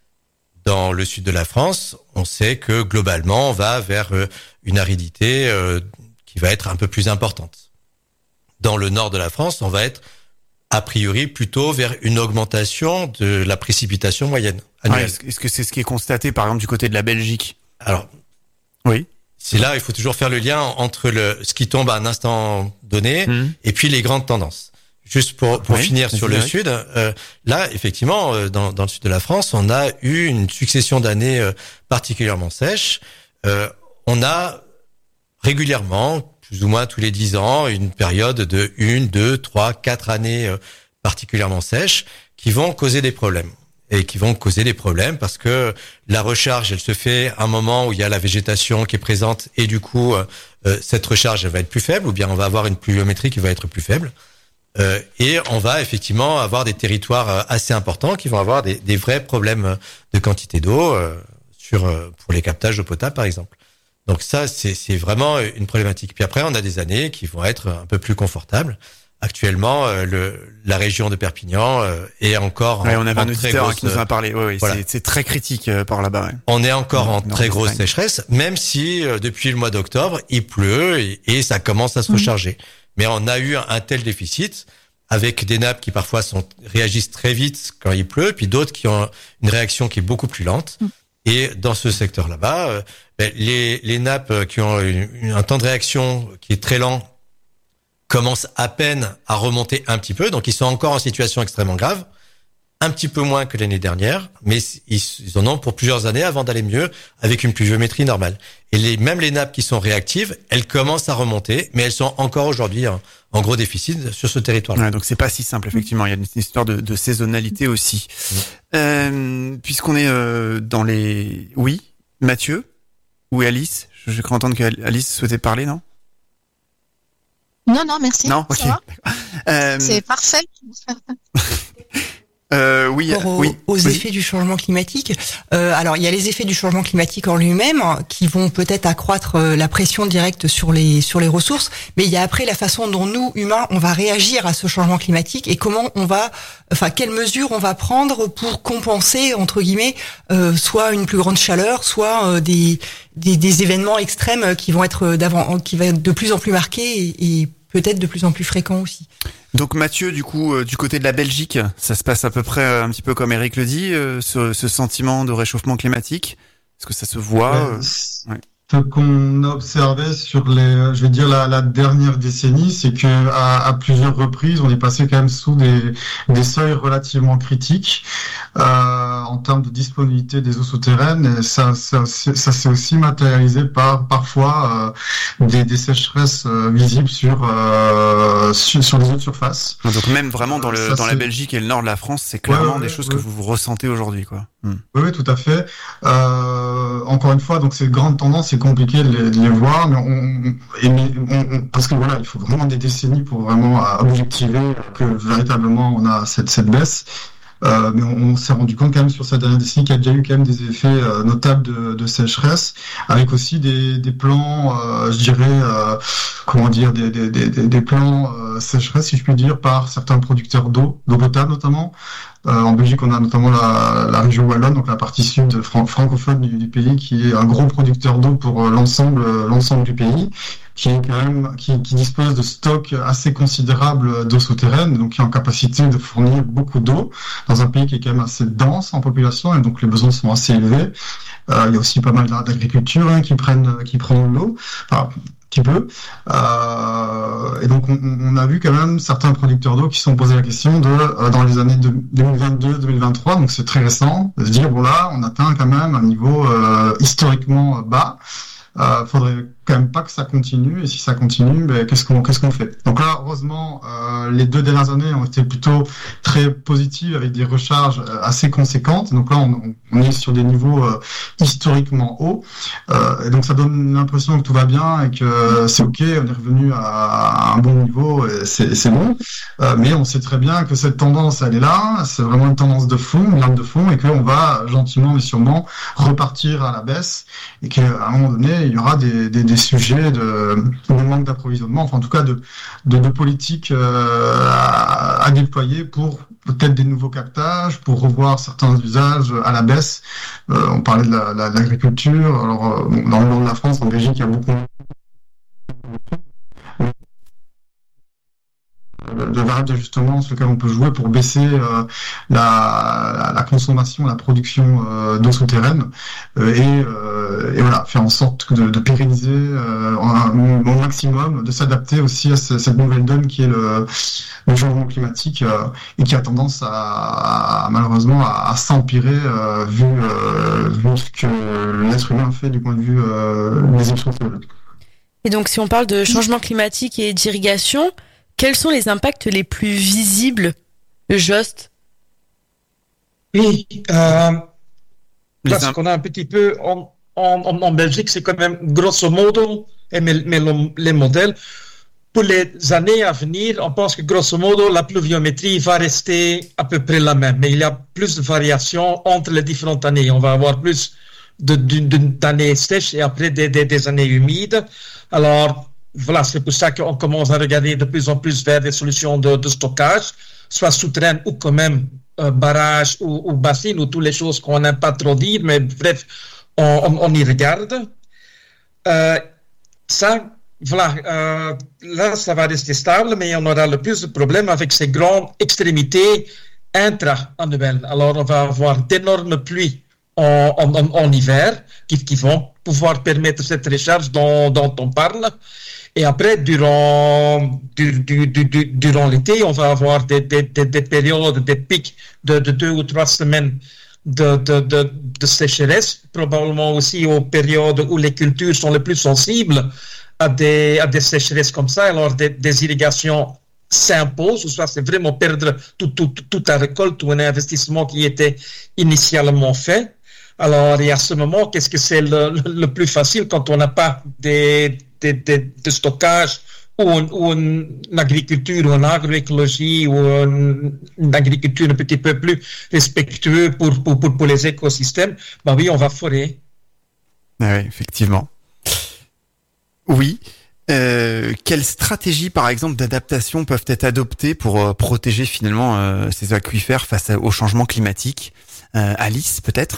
Dans le sud de la France, on sait que globalement, on va vers une aridité euh, qui va être un peu plus importante. Dans le nord de la France, on va être a priori plutôt vers une augmentation de la précipitation moyenne annuelle. Ouais, est-ce que c'est ce qui est constaté par exemple du côté de la Belgique? Alors, oui. C'est là, il faut toujours faire le lien entre le ce qui tombe à un instant donné mmh. et puis les grandes tendances. Juste pour pour oui, finir sur le sud, euh, là effectivement euh, dans dans le sud de la France, on a eu une succession d'années euh, particulièrement sèches. Euh, on a régulièrement, plus ou moins tous les dix ans, une période de une, deux, trois, quatre années euh, particulièrement sèches qui vont causer des problèmes. Et qui vont causer des problèmes parce que la recharge, elle se fait à un moment où il y a la végétation qui est présente et du coup, euh, cette recharge, elle va être plus faible ou bien on va avoir une pluviométrie qui va être plus faible. Euh, et on va effectivement avoir des territoires assez importants qui vont avoir des, des vrais problèmes de quantité d'eau euh, sur euh, pour les captages d'eau potable, par exemple. Donc ça, c'est, c'est vraiment une problématique. Puis après, on a des années qui vont être un peu plus confortables. Actuellement, euh, le, la région de Perpignan euh, est encore ouais, en, on avait en un très auditeur grosse, qui nous a parlé. Oui, oui, voilà. c'est, c'est très critique euh, par là-bas. Ouais. On est encore en non, très non, grosse sécheresse, même si euh, depuis le mois d'octobre, il pleut et, et ça commence à se mmh. recharger. Mais on a eu un, un tel déficit avec des nappes qui parfois sont réagissent très vite quand il pleut, puis d'autres qui ont une réaction qui est beaucoup plus lente. Mmh. Et dans ce secteur là-bas, euh, ben, les, les nappes qui ont une, une, un temps de réaction qui est très lent commencent à peine à remonter un petit peu, donc ils sont encore en situation extrêmement grave, un petit peu moins que l'année dernière, mais ils, ils en ont pour plusieurs années avant d'aller mieux avec une pluviométrie normale. Et les, même les nappes qui sont réactives, elles commencent à remonter, mais elles sont encore aujourd'hui en, en gros déficit sur ce territoire. Ouais, donc c'est pas si simple effectivement. Il y a une histoire de, de saisonnalité aussi. Mmh. Euh, puisqu'on est euh, dans les, oui, Mathieu ou Alice, je, je crois entendre qu'Alice souhaitait parler, non? Non, non, merci. Non, ok. Euh... C'est parfait. Euh, oui, aux, oui, aux oui. effets du changement climatique. Euh, alors, il y a les effets du changement climatique en lui-même qui vont peut-être accroître la pression directe sur les sur les ressources, mais il y a après la façon dont nous humains on va réagir à ce changement climatique et comment on va, enfin, quelles mesures on va prendre pour compenser entre guillemets euh, soit une plus grande chaleur, soit euh, des, des des événements extrêmes qui vont être d'avant, qui va être de plus en plus marqués et, et peut-être de plus en plus fréquents aussi. Donc Mathieu, du coup, euh, du côté de la Belgique, ça se passe à peu près euh, un petit peu comme Eric le dit, euh, ce, ce sentiment de réchauffement climatique. Est-ce que ça se voit euh, ouais. Ce qu'on a observé sur les, je vais dire la, la dernière décennie, c'est que à, à plusieurs reprises, on est passé quand même sous des, des seuils relativement critiques euh, en termes de disponibilité des eaux souterraines. Et ça, ça, ça s'est aussi matérialisé par parfois euh, des, des sécheresses euh, visibles sur, euh, sur sur les eaux de surface. Donc même vraiment dans le ça, dans la Belgique et le nord de la France, c'est clairement ouais, ouais, des choses ouais. que vous ressentez aujourd'hui, quoi. Hmm. Oui, oui, tout à fait. Euh, encore une fois, donc ces grandes tendances, c'est compliqué de les, de les voir, mais on, et, on, on, parce que voilà, il faut vraiment des décennies pour vraiment objectiver que véritablement on a cette, cette baisse. Euh, mais on, on s'est rendu compte quand même sur cette dernière décennie qu'il y a déjà eu quand même des effets euh, notables de, de sécheresse, avec aussi des, des plans, euh, je dirais, euh, comment dire, des, des, des, des plans euh, sécheresse, si je puis dire, par certains producteurs d'eau, d'eau potable notamment. Euh, en Belgique, on a notamment la, la région wallonne, donc la partie sud fran- francophone du, du pays, qui est un gros producteur d'eau pour l'ensemble, l'ensemble du pays, qui est quand même, qui, qui dispose de stocks assez considérables d'eau souterraine, donc qui est en capacité de fournir beaucoup d'eau dans un pays qui est quand même assez dense en population, et donc les besoins sont assez élevés. Euh, il y a aussi pas mal d'agriculture hein, qui prennent, qui prennent l'eau. Enfin, petit peu. Euh, et donc on, on a vu quand même certains producteurs d'eau qui se sont posé la question de euh, dans les années deux mille vingt-deux deux mille vingt-trois, donc c'est très récent, de se dire bon là on atteint quand même un niveau euh, historiquement bas. Euh, faudrait quand même pas que ça continue, et si ça continue, ben qu'est-ce qu'on qu'est-ce qu'on fait? Donc là, heureusement, euh, les deux dernières années ont été plutôt très positives avec des recharges assez conséquentes. Donc là, on, on est sur des niveaux euh, historiquement hauts, euh, et donc ça donne l'impression que tout va bien et que c'est ok, on est revenu à un bon niveau, et c'est, c'est bon. Euh, mais on sait très bien que cette tendance, elle est là, c'est vraiment une tendance de fond, une lame de fond, et qu'on va gentiment mais sûrement repartir à la baisse, et qu'à un moment donné, il y aura des, des, des sujets de, de manque d'approvisionnement, enfin en tout cas de, de, de politique euh, à, à déployer pour peut-être des nouveaux captages, pour revoir certains usages à la baisse. Euh, on parlait de, la, la, de l'agriculture. Alors euh, dans le nord de la France, en Belgique, il y a beaucoup de variables d'ajustement sur lesquelles on peut jouer pour baisser euh, la, la consommation, la production euh, d'eau souterraine euh, et, euh, et voilà, faire en sorte de, de pérenniser euh, au maximum, de s'adapter aussi à ce, cette nouvelle donne qui est le, le changement climatique euh, et qui a tendance à, à malheureusement à, à s'empirer euh, vu, euh, vu ce que l'être humain fait du point de vue euh, des émissions de C O deux. Et donc si on parle de changement climatique et d'irrigation, quels sont les impacts les plus visibles, Jost? Oui, euh, parce qu'on a un petit peu en, en, en Belgique, c'est quand même grosso modo, et mais, mais le, les modèles, pour les années à venir, on pense que grosso modo, la pluviométrie va rester à peu près la même, mais il y a plus de variations entre les différentes années. On va avoir plus de, de, de, d'années sèches et après des, des, des années humides. Alors, voilà, c'est pour ça qu'on commence à regarder de plus en plus vers des solutions de, de stockage, soit souterraines ou quand même euh, barrages ou, ou bassines ou toutes les choses qu'on n'aime pas trop dire, mais bref, on, on, on y regarde. Euh, ça, voilà, euh, là, ça va rester stable, mais on aura le plus de problèmes avec ces grandes extrémités intra-annuelles. Alors, on va avoir d'énormes pluies en, en, en, en hiver qui, qui vont pouvoir permettre cette recharge dont, dont on parle. Et après, durant, du, du, du, durant l'été, on va avoir des, des, des, des périodes, des pics de, de deux ou trois semaines de, de, de, de sécheresse, probablement aussi aux périodes où les cultures sont les plus sensibles à des, à des sécheresses comme ça. Alors, des, des irrigations s'imposent, ou soit c'est vraiment perdre tout, tout, toute la récolte ou un investissement qui était initialement fait. Alors, et à ce moment, qu'est-ce que c'est le, le, le plus facile quand on n'a pas des, des, des, de stockage ou, une, ou une, une agriculture ou une agroécologie ou une, une agriculture un petit peu plus respectueuse pour, pour, pour, pour les écosystèmes, ben oui, on va forer. Ah oui, effectivement. Oui. Euh, quelles stratégies, par exemple, d'adaptation peuvent être adoptées pour euh, protéger finalement euh, ces aquifères face à, au changement climatique? euh, Alice, peut-être?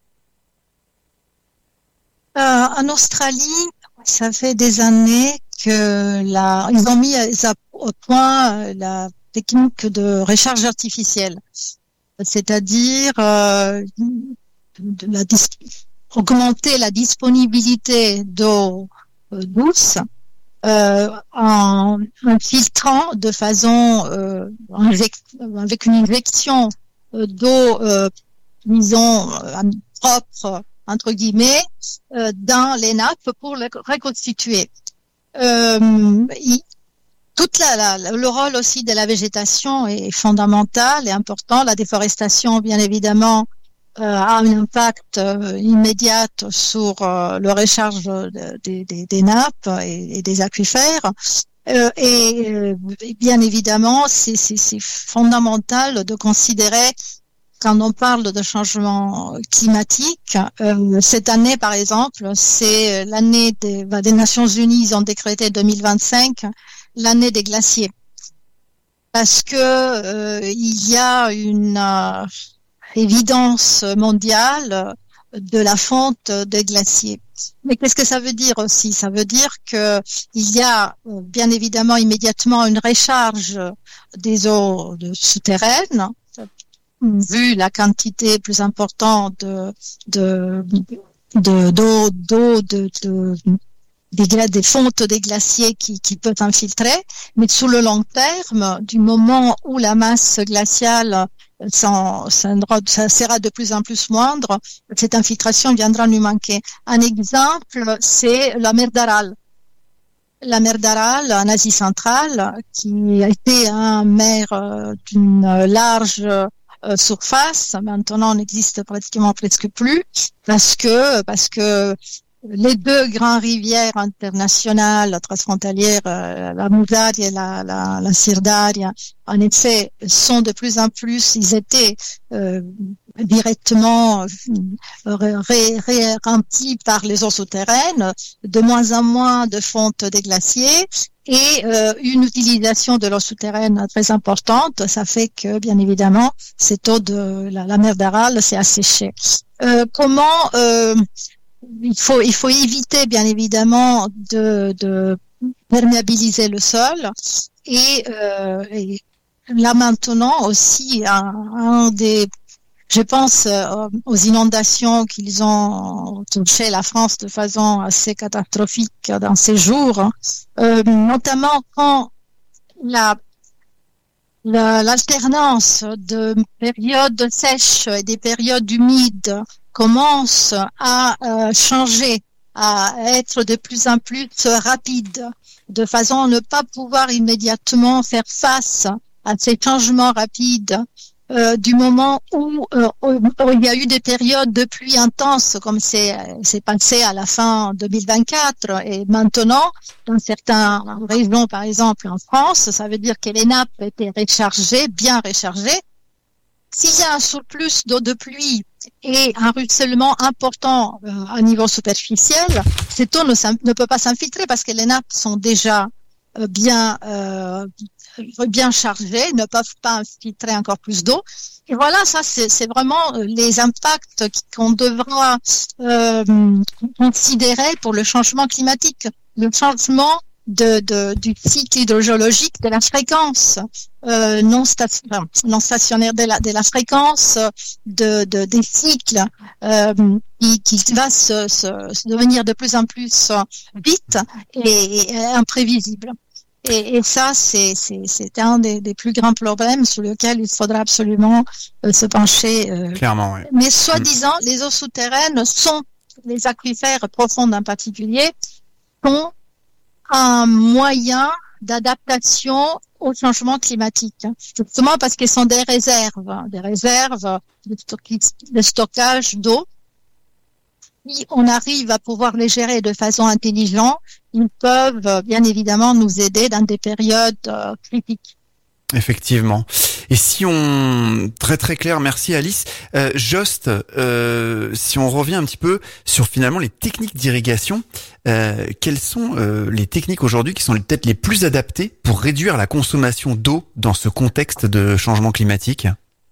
euh, En Australie, ça fait des années que la, ils ont mis au point la technique de recharge artificielle, c'est-à-dire euh, de la dis- augmenter la disponibilité d'eau euh, douce. Euh, en, en filtrant de façon euh, avec, avec une injection euh, d'eau, euh, disons, euh, propre, entre guillemets, euh, dans les nappes pour les reconstituer. Euh, il, toute la, la, le rôle aussi de la végétation est fondamental et important. La déforestation, bien évidemment, Euh, a un impact euh, immédiat sur euh, le recharge des, des, des nappes et, et des aquifères. Euh, et, euh, et bien évidemment, c'est, c'est, c'est fondamental de considérer, quand on parle de changement climatique, euh, cette année par exemple, c'est l'année des, bah, des Nations Unies, ils ont décrété deux mille vingt-cinq, l'année des glaciers. Parce que euh, il y a une... Euh, évidence mondiale de la fonte des glaciers. Mais qu'est-ce que ça veut dire aussi? Ça veut dire que il y a bien évidemment immédiatement une recharge des eaux souterraines, vu la quantité plus importante de de de d'eau d'eau de, de des, des fontes des glaciers qui, qui peuvent infiltrer, mais sur le long terme, du moment où la masse glaciale Ça, ça sera de plus en plus moindre, cette infiltration viendra nous manquer. Un exemple, c'est la mer d'Aral. La mer d'Aral en Asie centrale, qui a été une mer d'une large surface, maintenant n'existe pratiquement presque plus, parce que parce que les deux grandes rivières internationales transfrontalières, euh, la Mudaria et la, la, la Sirdaria, en effet, sont de plus en plus, ils étaient euh, directement ré, ré, remplis par les eaux souterraines, de moins en moins de fontes des glaciers et euh, une utilisation de l'eau souterraine très importante. Ça fait que, bien évidemment, cette eau de la, la mer d'Aral s'est asséchée. Euh, comment... Euh, Il faut, il faut éviter, bien évidemment, de, de perméabiliser le sol. Et, euh, et là maintenant aussi, un, un des, je pense euh, aux inondations qu'ils ont touché la France de façon assez catastrophique dans ces jours, euh, notamment quand la La, l'alternance de périodes sèches et des périodes humides commence à euh, changer, à être de plus en plus rapide, de façon à ne pas pouvoir immédiatement faire face à ces changements rapides. Euh, du moment où, euh, où il y a eu des périodes de pluie intenses, comme c'est, c'est passé à la fin deux mille vingt-quatre, et maintenant, dans certaines régions, par exemple en France, ça veut dire que les nappes étaient rechargées, bien rechargées. S'il y a un surplus d'eau de pluie et un ruissellement important euh, à niveau superficiel, cette eau ne, ne peut pas s'infiltrer parce que les nappes sont déjà euh, bien euh, bien chargées, ne peuvent pas infiltrer encore plus d'eau. Et voilà, ça c'est, c'est vraiment les impacts qu'on devra euh, considérer pour le changement climatique, le changement de, de du cycle hydrogéologique, de la fréquence euh, non, station, non stationnaire de la de la fréquence de, de des cycles euh, qui, qui va se, se, se devenir de plus en plus vite et, et imprévisible. Et, et ça, c'est, c'est, c'est un des, des plus grands problèmes sur lequel il faudra absolument euh, se pencher. Euh. Clairement, oui. Mais soi-disant, mmh. les eaux souterraines sont, les aquifères profondes en particulier, sont un moyen d'adaptation au changement climatique. Justement parce qu'ils sont des réserves, des réserves de, stock- de stockage d'eau si on arrive à pouvoir les gérer de façon intelligente, ils peuvent euh, bien évidemment nous aider dans des périodes euh, critiques. Effectivement. Et si on très très clair, merci Alice. Euh, Jost, euh, si on revient un petit peu sur finalement les techniques d'irrigation, euh, quelles sont euh, les techniques aujourd'hui qui sont peut-être les plus adaptées pour réduire la consommation d'eau dans ce contexte de changement climatique?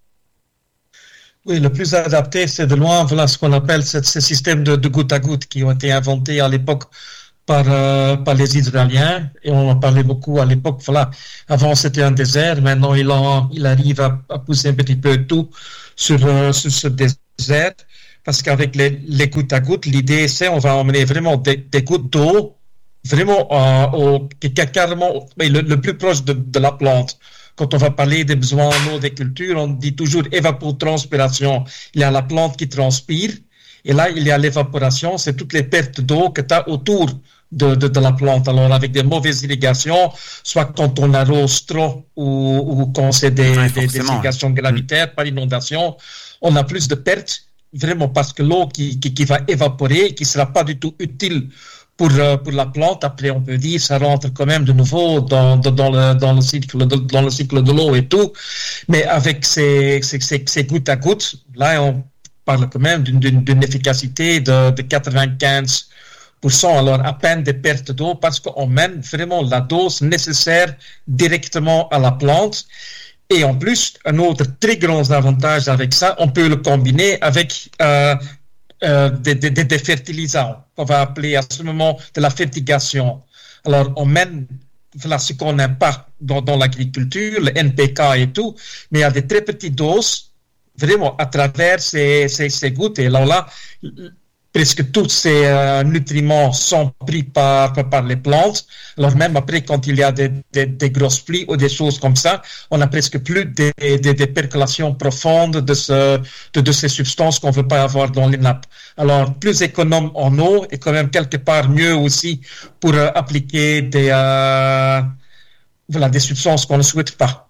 Oui, le plus adapté, c'est de loin, voilà ce qu'on appelle ce, ce système de, de goutte à goutte qui ont été inventés à l'époque par, euh, par les Israéliens, et on en parlait beaucoup à l'époque. Voilà, avant c'était un désert, maintenant il, en, il arrive à, à pousser un petit peu tout sur, euh, sur ce désert, parce qu'avec les, les gouttes à gouttes, l'idée c'est on va emmener vraiment des, des gouttes d'eau, vraiment euh, au, carrément le, le plus proche de, de la plante. Quand on va parler des besoins en eau des cultures, on dit toujours évapotranspiration. Il y a la plante qui transpire, et là il y a l'évaporation, c'est toutes les pertes d'eau que tu as autour De, de, de la plante. Alors, avec des mauvaises irrigations, soit quand on arrose trop ou, ou quand c'est des, ouais, des, des irrigations gravitaires mmh. par inondation, on a plus de pertes, vraiment parce que l'eau qui, qui, qui va évaporer, qui ne sera pas du tout utile pour, euh, pour la plante, après on peut dire ça rentre quand même de nouveau dans, dans, dans, le, dans, le, cycle de, dans le cycle de l'eau et tout. Mais avec ces, ces, ces, ces gouttes à gouttes, là on parle quand même d'une, d'une, d'une efficacité de, de quatre-vingt-quinze pour cent, alors à peine des pertes d'eau, parce qu'on mène vraiment la dose nécessaire directement à la plante. Et en plus, un autre très grand avantage avec ça, on peut le combiner avec euh, euh, des, des, des fertilisants, qu'on va appeler à ce moment de la fertigation. Alors, on mène voilà, ce qu'on n'aime pas dans, dans l'agriculture, le N P K et tout, mais à des très petites doses, vraiment à travers ces, ces, ces gouttes. Et alors là, presque tous ces euh, nutriments sont pris par, par, par les plantes. Alors même après, quand il y a des, des, des grosses pluies ou des choses comme ça, on n'a presque plus des, des, des percolations profondes de, ce, de, de ces substances qu'on ne veut pas avoir dans les nappes. Alors, plus économe en eau et quand même quelque part mieux aussi pour euh, appliquer des, euh, voilà, des substances qu'on ne souhaite pas.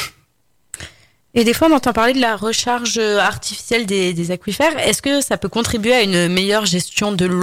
Et des fois, on entend parler de la recharge artificielle des, des aquifères. Est-ce que ça peut contribuer à une meilleure gestion de l'eau ?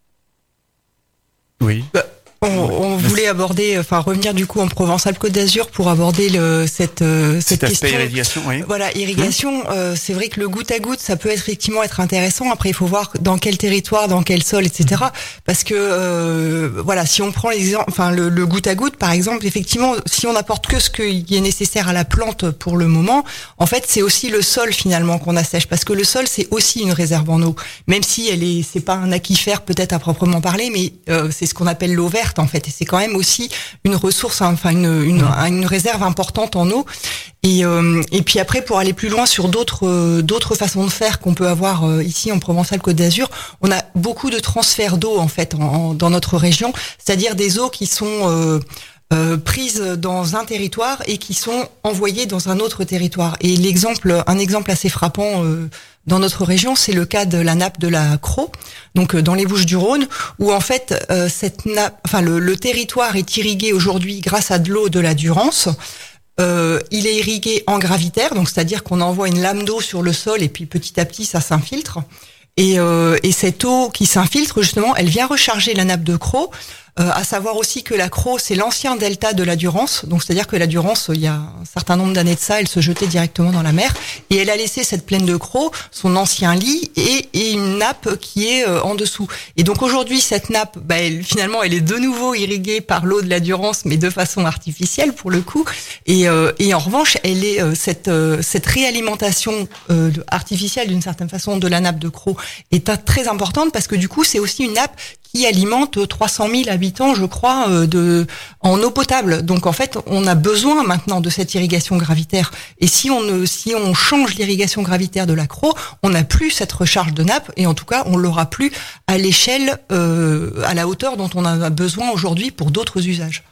Oui. Bah, on, on voulait aborder, enfin revenir du coup en Provence-Alpes-Côte d'Azur pour aborder le, cette, euh, cette question. Irrigation, oui. Voilà, irrigation. Mmh. Euh, c'est vrai que le goutte à goutte, ça peut effectivement être intéressant. Après, il faut voir dans quel territoire, dans quel sol, et cetera. Parce que euh, voilà, si on prend l'exemple, enfin le, le goutte à goutte, par exemple, effectivement, si on n'apporte que ce qui est nécessaire à la plante pour le moment, en fait, c'est aussi le sol finalement qu'on assèche, parce que le sol, c'est aussi une réserve en eau, même si elle est, c'est pas un aquifère peut-être à proprement parler, mais euh, c'est ce qu'on appelle l'eau verte en fait, et c'est quand même aussi une ressource, enfin une, une, une réserve importante en eau. Et, euh, et puis après, pour aller plus loin sur d'autres euh, d'autres façons de faire qu'on peut avoir euh, ici en Provence-Alpes-Côte d'Azur, on a beaucoup de transferts d'eau en fait en, en, dans notre région, c'est-à-dire des eaux qui sont euh, euh, prises dans un territoire et qui sont envoyées dans un autre territoire. Et l'exemple, un exemple assez frappant euh, dans notre région, c'est le cas de la nappe de la Crau, donc euh, dans les Bouches-du-Rhône, où en fait euh, cette nappe, enfin le, le territoire est irrigué aujourd'hui grâce à de l'eau de la Durance. Euh, il est irrigué en gravitaire, donc c'est-à-dire qu'on envoie une lame d'eau sur le sol et puis petit à petit ça s'infiltre. Et, euh, et cette eau qui s'infiltre justement, elle vient recharger la nappe de Crau. Euh, à savoir aussi que la Crau, c'est l'ancien delta de la Durance, donc c'est-à-dire que la Durance, il y a un certain nombre d'années de ça, elle se jetait directement dans la mer, et elle a laissé cette plaine de Crau, son ancien lit, et, et une nappe qui est euh, en dessous. Et donc aujourd'hui, cette nappe, bah, elle, finalement, elle est de nouveau irriguée par l'eau de la Durance, mais de façon artificielle pour le coup. Et, euh, et en revanche, elle est euh, cette euh, cette réalimentation euh, artificielle d'une certaine façon de la nappe de Crau est très importante, parce que du coup, c'est aussi une nappe qui alimente trois cent mille habitants, je crois, euh, de en eau potable. Donc en fait, on a besoin maintenant de cette irrigation gravitaire. Et si on ne, si on change l'irrigation gravitaire de la Crau, on n'a plus cette recharge de nappe, et en tout cas, on l'aura plus à l'échelle, euh, à la hauteur dont on a besoin aujourd'hui pour d'autres usages.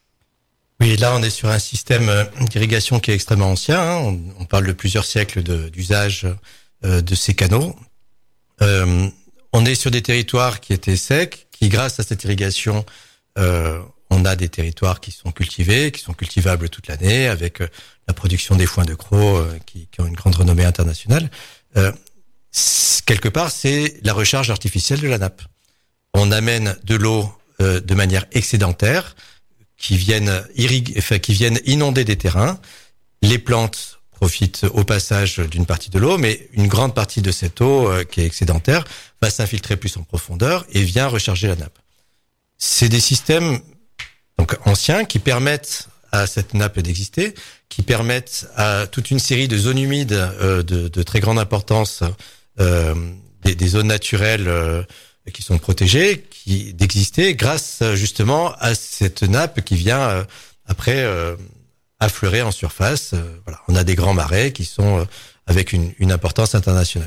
Oui, là, on est sur un système d'irrigation qui est extrêmement ancien. Hein. On, on parle de plusieurs siècles de, d'usage euh, de ces canaux. Euh, On est sur des territoires qui étaient secs, qui grâce à cette irrigation, euh, on a des territoires qui sont cultivés, qui sont cultivables toute l'année, avec euh, la production des foins de Crau euh, qui, qui ont une grande renommée internationale. Euh, quelque part, c'est la recharge artificielle de la nappe. On amène de l'eau euh, de manière excédentaire, qui viennent irriguer, enfin, qui viennent inonder des terrains. Les plantes profitent au passage d'une partie de l'eau, mais une grande partie de cette eau euh, qui est excédentaire va s'infiltrer plus en profondeur et vient recharger la nappe. C'est des systèmes donc anciens qui permettent à cette nappe d'exister, qui permettent à toute une série de zones humides euh, de, de très grande importance, euh, des, des zones naturelles euh, qui sont protégées, qui d'exister grâce justement à cette nappe qui vient euh, après euh, affleurer en surface. Euh, voilà, on a des grands marais qui sont euh, avec une, une importance internationale.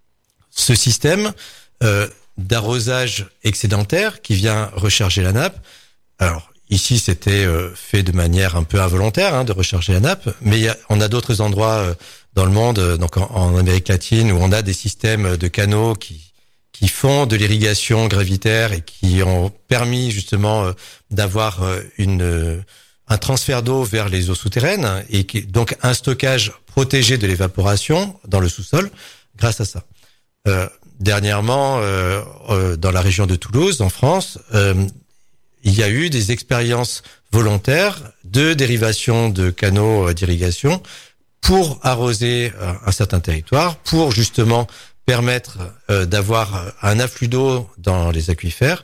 Ce système euh, d'arrosage excédentaire qui vient recharger la nappe. Alors ici, c'était euh, fait de manière un peu involontaire hein, de recharger la nappe, mais il y a, on a d'autres endroits euh, dans le monde, euh, donc en, en Amérique latine, où on a des systèmes de canaux qui qui font de l'irrigation gravitaire et qui ont permis justement euh, d'avoir euh, une euh, un transfert d'eau vers les eaux souterraines et qui, donc un stockage protégé de l'évaporation dans le sous-sol grâce à ça. Euh, dernièrement, euh, euh, dans la région de Toulouse, en France, euh, il y a eu des expériences volontaires de dérivation de canaux d'irrigation pour arroser un certain territoire, pour justement permettre euh, d'avoir un afflux d'eau dans les aquifères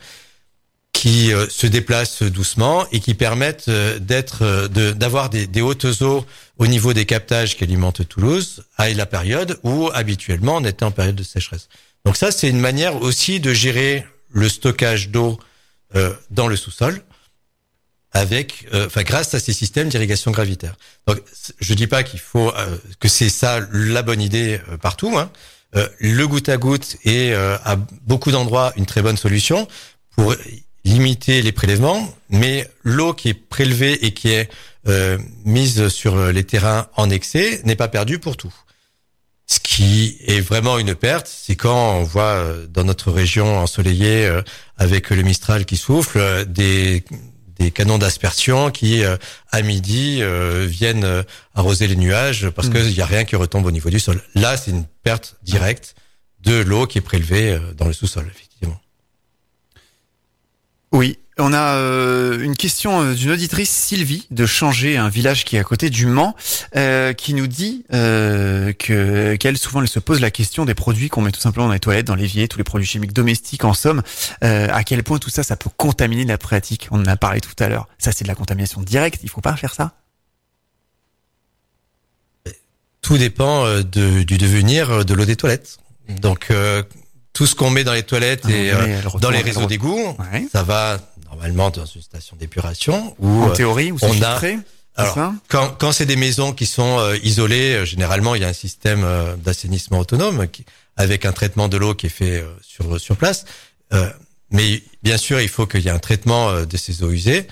qui euh, se déplacent doucement et qui permettent euh, d'être, euh, de, d'avoir des, des hautes eaux au niveau des captages qui alimentent Toulouse à la période où habituellement on était en période de sécheresse. Donc ça, c'est une manière aussi de gérer le stockage d'eau euh, dans le sous-sol avec, euh, enfin grâce à ces systèmes d'irrigation gravitaire. Donc je dis pas qu'il faut euh, que c'est ça la bonne idée euh, partout, hein. Euh, le goutte à goutte est euh, à beaucoup d'endroits une très bonne solution pour limiter les prélèvements, mais l'eau qui est prélevée et qui est euh, mise sur les terrains en excès n'est pas perdue pour tout. Ce qui est vraiment une perte, c'est quand on voit euh, dans notre région ensoleillée euh, avec le Mistral qui souffle euh, des des canons d'aspersion qui, euh, à midi, euh, viennent euh, arroser les nuages parce mmh. qu'il n'y a rien qui retombe au niveau du sol. Là, c'est une perte directe de l'eau qui est prélevée euh, dans le sous-sol, effectivement. Oui, on a euh, une question d'une auditrice, Sylvie, de Changer, un village qui est à côté du Mans, euh, qui nous dit euh, que qu'elle, souvent, elle se pose la question des produits qu'on met tout simplement dans les toilettes, dans l'évier, tous les produits chimiques domestiques, en somme, euh, à quel point tout ça, ça peut contaminer la pratique. On en a parlé tout à l'heure. Ça, c'est de la contamination directe. Il faut pas faire ça. Tout dépend de, du devenir de l'eau des toilettes. Donc, euh, tout ce qu'on met dans les toilettes ah, et euh, dans les réseaux d'égouts, ouais. ça va normalement dans une station d'épuration où en théorie où c'est on filtré, a alors ça quand quand c'est des maisons qui sont euh, isolées, euh, généralement il y a un système euh, d'assainissement autonome qui, avec un traitement de l'eau qui est fait euh, sur sur place, euh, mais bien sûr il faut qu'il y ait un traitement euh, de ces eaux usées.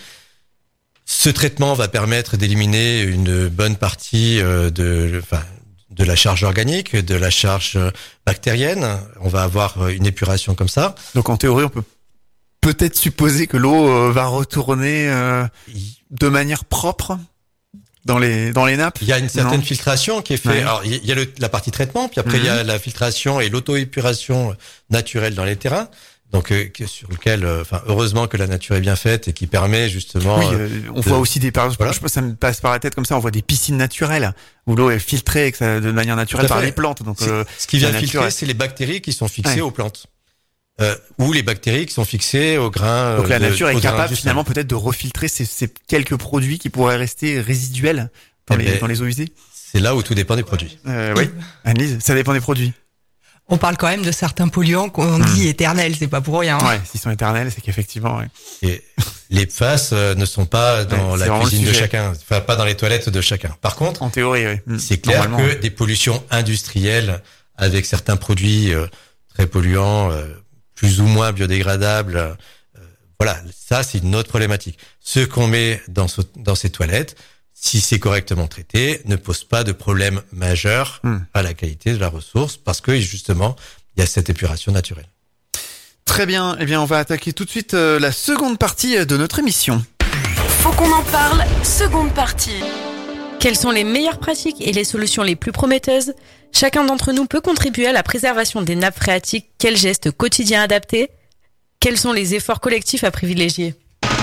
Ce traitement va permettre d'éliminer une bonne partie euh, de enfin de la charge organique, de la charge bactérienne. On va avoir une épuration comme ça. Donc en théorie, on peut peut-être supposer que l'eau euh, va retourner euh, de manière propre dans les dans les nappes. Il y a une certaine non. filtration qui est faite. Ouais. Alors il y a le, la partie traitement, puis après mm-hmm. il y a la filtration et l'auto-épuration naturelle dans les terrains. Donc euh, sur lequel, enfin euh, heureusement que la nature est bien faite et qui permet justement. Oui, euh, on de... voit aussi des, par exemple, voilà. je pense ça me passe par la tête comme ça, on voit des piscines naturelles où l'eau est filtrée que ça, de manière naturelle par les plantes. Donc euh, ce qui vient filtrer, c'est les bactéries qui sont fixées ouais. aux plantes, euh, ou les bactéries qui sont fixées aux grains. Donc la de, nature est capable finalement peut-être de refiltrer ces, ces quelques produits qui pourraient rester résiduels dans, les, dans les eaux usées. C'est là où tout dépend des produits. Euh, oui, Annelise, ça dépend des produits. On parle quand même de certains polluants qu'on mmh. dit éternels, c'est pas pour rien. Ouais, s'ils sont éternels, c'est qu'effectivement, ouais. Et les P F A S euh, ne sont pas dans ouais, la cuisine de chacun, enfin pas dans les toilettes de chacun. Par contre, en théorie, oui. Mmh. c'est clair que ouais. des pollutions industrielles avec certains produits euh, très polluants, euh, plus ou moins biodégradables, euh, voilà, ça c'est une autre problématique. Ce qu'on met dans, ce, dans ces toilettes, si c'est correctement traité, ne pose pas de problème majeur mmh. à la qualité de la ressource parce que justement, il y a cette épuration naturelle. Très bien. Eh bien, on va attaquer tout de suite euh, la seconde partie de notre émission. Faut qu'on en parle, seconde partie. Quelles sont les meilleures pratiques et les solutions les plus prometteuses ? Chacun d'entre nous peut contribuer à la préservation des nappes phréatiques. Quels gestes quotidiens adapter? Quels sont les efforts collectifs à privilégier?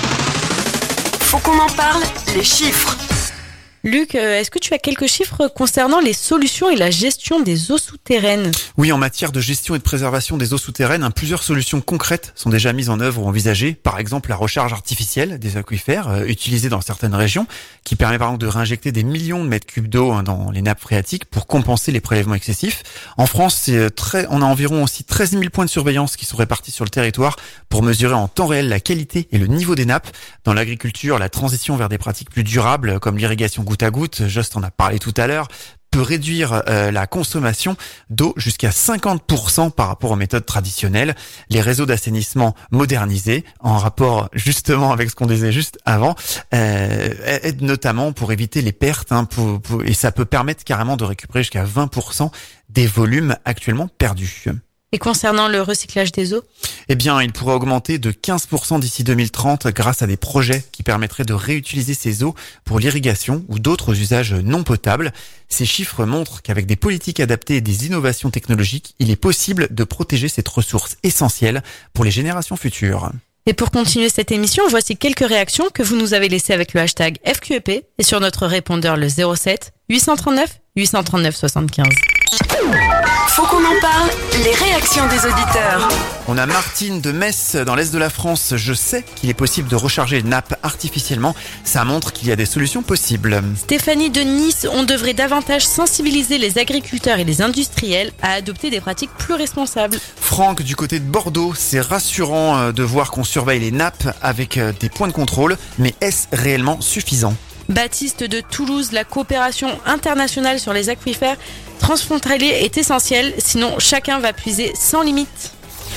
Faut qu'on en parle, les chiffres. Luc, est-ce que tu as quelques chiffres concernant les solutions et la gestion des eaux souterraines? Oui, en matière de gestion et de préservation des eaux souterraines, hein, plusieurs solutions concrètes sont déjà mises en œuvre ou envisagées. Par exemple, la recharge artificielle des aquifères, euh, utilisée dans certaines régions, qui permet par exemple de réinjecter des millions de mètres cubes d'eau hein, dans les nappes phréatiques pour compenser les prélèvements excessifs. En France, c'est très, on a environ aussi treize mille points de surveillance qui sont répartis sur le territoire pour mesurer en temps réel la qualité et le niveau des nappes. Dans l'agriculture, la transition vers des pratiques plus durables, comme l'irrigation goutte à goutte, Jost en a parlé tout à l'heure, peut réduire euh, la consommation d'eau jusqu'à cinquante pour cent par rapport aux méthodes traditionnelles. Les réseaux d'assainissement modernisés, en rapport justement avec ce qu'on disait juste avant, euh, aident notamment pour éviter les pertes, hein, pour, pour, et ça peut permettre carrément de récupérer jusqu'à vingt pour cent des volumes actuellement perdus. Et concernant le recyclage des eaux? Eh bien, il pourrait augmenter de quinze pour cent d'ici deux mille trente grâce à des projets qui permettraient de réutiliser ces eaux pour l'irrigation ou d'autres usages non potables. Ces chiffres montrent qu'avec des politiques adaptées et des innovations technologiques, il est possible de protéger cette ressource essentielle pour les générations futures. Et pour continuer cette émission, voici quelques réactions que vous nous avez laissées avec le hashtag F Q E P et sur notre répondeur le zéro sept huit cent trente-neuf huit cent trente-neuf soixante-quinze. Faut qu'on en parle, les réactions des auditeurs. On a Martine de Metz dans l'Est de la France. Je sais qu'il est possible de recharger les nappes artificiellement. Ça montre qu'il y a des solutions possibles. Stéphanie de Nice, on devrait davantage sensibiliser les agriculteurs et les industriels à adopter des pratiques plus responsables. Franck, du côté de Bordeaux, c'est rassurant de voir qu'on surveille les nappes avec des points de contrôle, mais est-ce réellement suffisant ? Baptiste de Toulouse, la coopération internationale sur les aquifères transfrontaliers est essentielle, sinon chacun va puiser sans limite.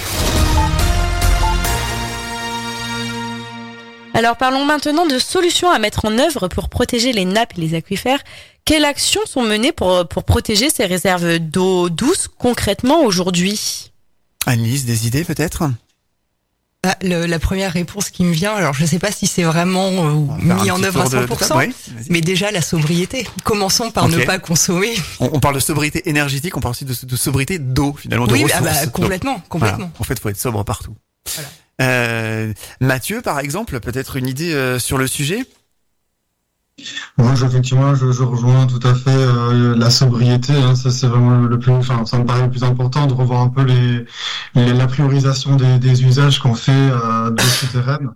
Alors parlons maintenant de solutions à mettre en œuvre pour protéger les nappes et les aquifères. Quelles actions sont menées pour, pour protéger ces réserves d'eau douce concrètement aujourd'hui? Annelise, des idées peut-être? Ah, le, la première réponse qui me vient, alors je ne sais pas si c'est vraiment euh, mis en œuvre à cent pour cent, de, de oui, mais déjà la sobriété. Commençons par okay. ne pas consommer. On, on parle de sobriété énergétique, on parle aussi de, de sobriété d'eau finalement, de oui, ressources. Oui, ah bah, complètement, complètement. Voilà. En fait, il faut être sobre partout. Voilà. Euh, Mathieu, par exemple, peut-être une idée euh, sur le sujet? Moi, je, effectivement, je, je rejoins tout à fait euh, la sobriété. Hein, ça, c'est vraiment le, le plus, enfin, ça me paraît le plus important de revoir un peu les, les la priorisation des, des usages qu'on fait euh, d'eau souterraine.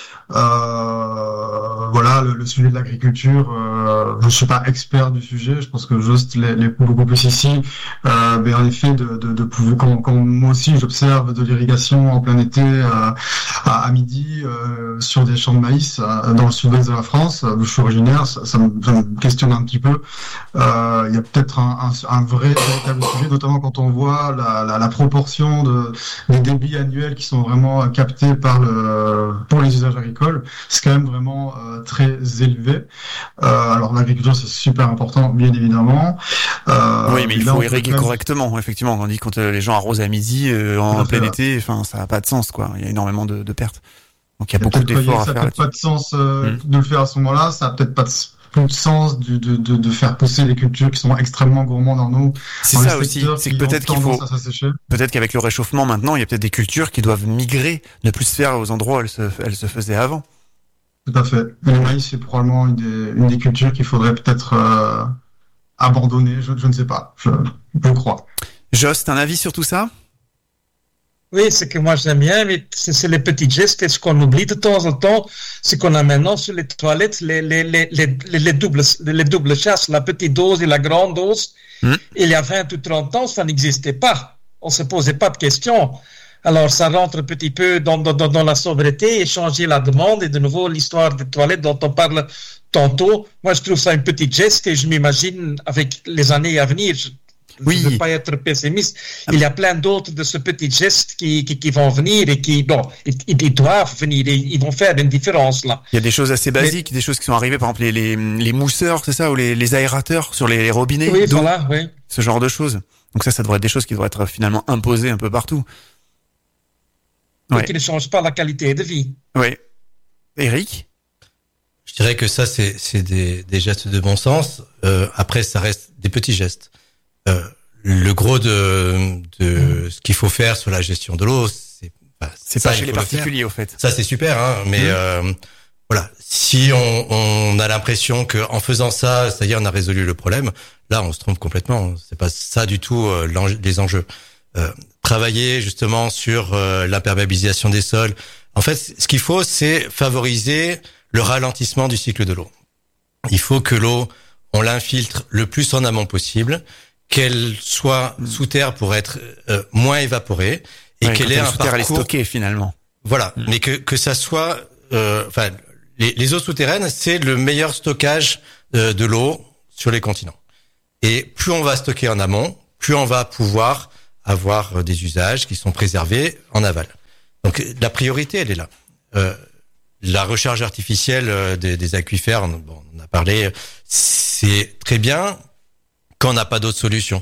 Euh, voilà, le, le sujet de l'agriculture. Euh, je suis pas expert du sujet. Je pense que juste les, les beaucoup plus ici. Euh, mais en effet, de, de, de pouvoir, comme, comme moi aussi, j'observe de l'irrigation en plein été euh, à, à midi euh, sur des champs de maïs euh, dans le sud-ouest de la France, d'où je suis originaire. Ça, ça, me, ça me questionne un petit peu. Euh, il y a peut-être un, un, un vrai véritable sujet, notamment quand on voit la, la, la proportion de des débits annuels qui sont vraiment captés par le pour les usages agricoles. C'est quand même vraiment euh, très élevé. Euh, alors l'agriculture c'est super important, bien évidemment. Euh, oui, mais il faut irriguer même... correctement. Effectivement, on dit quand euh, les gens arrosent à midi euh, en plein été, enfin ça n'a pas de sens, quoi. Il y a énormément de, de pertes. Donc il y a, il y a beaucoup d'efforts à faire. Ça n'a peut-être pas de sens euh, mmh. de le faire à ce moment-là. Ça n'a peut-être pas de plus de sens de, de, de, de faire pousser des cultures qui sont extrêmement gourmandes en eau. C'est ça aussi, c'est que peut-être qu'il faut, peut-être qu'avec le réchauffement maintenant, il y a peut-être des cultures qui doivent migrer, ne plus se faire aux endroits où elles se, elles se faisaient avant. Tout à fait. Le maïs, c'est probablement une des, une des cultures qu'il faudrait peut-être euh, abandonner, je, je ne sais pas, je, je crois. Jost, un avis sur tout ça? Oui, ce que moi j'aime bien, mais c'est, c'est les petits gestes. Et ce qu'on oublie de temps en temps, c'est qu'on a maintenant sur les toilettes les, les, les, les, les, doubles, les doubles chasses, la petite dose et la grande dose. Mmh. Il y a vingt ou trente ans, ça n'existait pas. On ne se posait pas de questions. Alors ça rentre un petit peu dans, dans, dans la sobriété et changer la demande. Et de nouveau, l'histoire des toilettes dont on parle tantôt, moi je trouve ça un petit geste et je m'imagine avec les années à venir. Oui. Je ne veux pas être pessimiste. Il y a plein d'autres de ce petit geste qui, qui, qui vont venir et qui, bon, ils, ils doivent venir et ils vont faire une différence là. Il y a des choses assez basiques, Mais, des choses qui sont arrivées, par exemple les, les, les mousseurs, c'est ça, ou les, les aérateurs sur les, les robinets. Oui, voilà, oui. Ce genre de choses. Donc ça, ça devrait être des choses qui devraient être finalement imposées un peu partout. Ouais. Et qui ne changent pas la qualité de vie. Oui. Eric? Je dirais que ça, c'est, c'est des, des gestes de bon sens. Euh, après, ça reste des petits gestes. Euh, le gros de, de ce qu'il faut faire sur la gestion de l'eau, c'est, bah, c'est ça, pas chez les particuliers, au fait. Ça, c'est super, hein, mais mmh. euh, voilà. Si on, on a l'impression que en faisant ça, ça y est, on a résolu le problème, là, on se trompe complètement. C'est pas ça du tout euh, les enjeux. Euh, travailler justement sur euh, l'imperméabilisation des sols. En fait, ce qu'il faut, c'est favoriser le ralentissement du cycle de l'eau. Il faut que l'eau, on l'infiltre le plus en amont possible, qu'elle soit mmh. sous terre pour être euh, moins évaporée et ouais, qu'elle ait un sous terre, parcours. Elle est stockée finalement. Voilà, mmh. mais que que ça soit, enfin, euh, les, les eaux souterraines, c'est le meilleur stockage euh, de l'eau sur les continents. Et plus on va stocker en amont, plus on va pouvoir avoir des usages qui sont préservés en aval. Donc la priorité, elle est là. Euh, la recharge artificielle des, des aquifères, bon, on en a parlé, c'est très bien quand on n'a pas d'autre solution,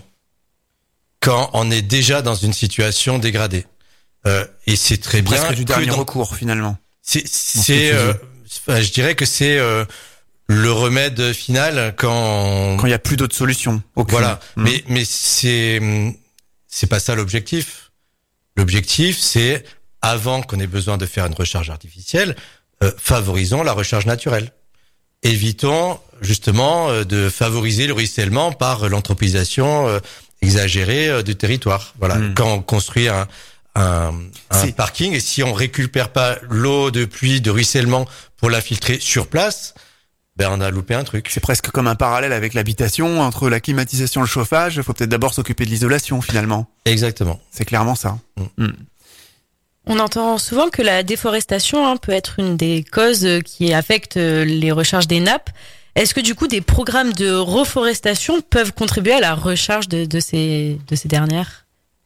quand on est déjà dans une situation dégradée. Euh, et c'est très bien. Presque du dernier dans... recours finalement. C'est, c'est, euh, enfin, je dirais que c'est euh, le remède final quand quand il y a plus d'autres solutions. Aucune. Voilà. Mmh. Mais mais c'est c'est pas ça l'objectif. L'objectif, c'est avant qu'on ait besoin de faire une recharge artificielle, euh, favorisons la recharge naturelle. Évitons justement euh, de favoriser le ruissellement par l'anthropisation euh, exagérée euh, du territoire. Voilà. Mmh. Quand on construit un un, un parking et si on récupère pas l'eau de pluie, de ruissellement pour l'infiltrer sur place, ben on a loupé un truc. C'est presque comme un parallèle avec l'habitation, entre la climatisation et le chauffage, il faut peut-être d'abord s'occuper de l'isolation finalement. Exactement. C'est clairement ça. Mmh. Mmh. On entend souvent que la déforestation hein, peut être une des causes qui affectent les recharges des nappes. Est-ce que du coup des programmes de reforestation peuvent contribuer à la recharge de, de ces de ces dernières?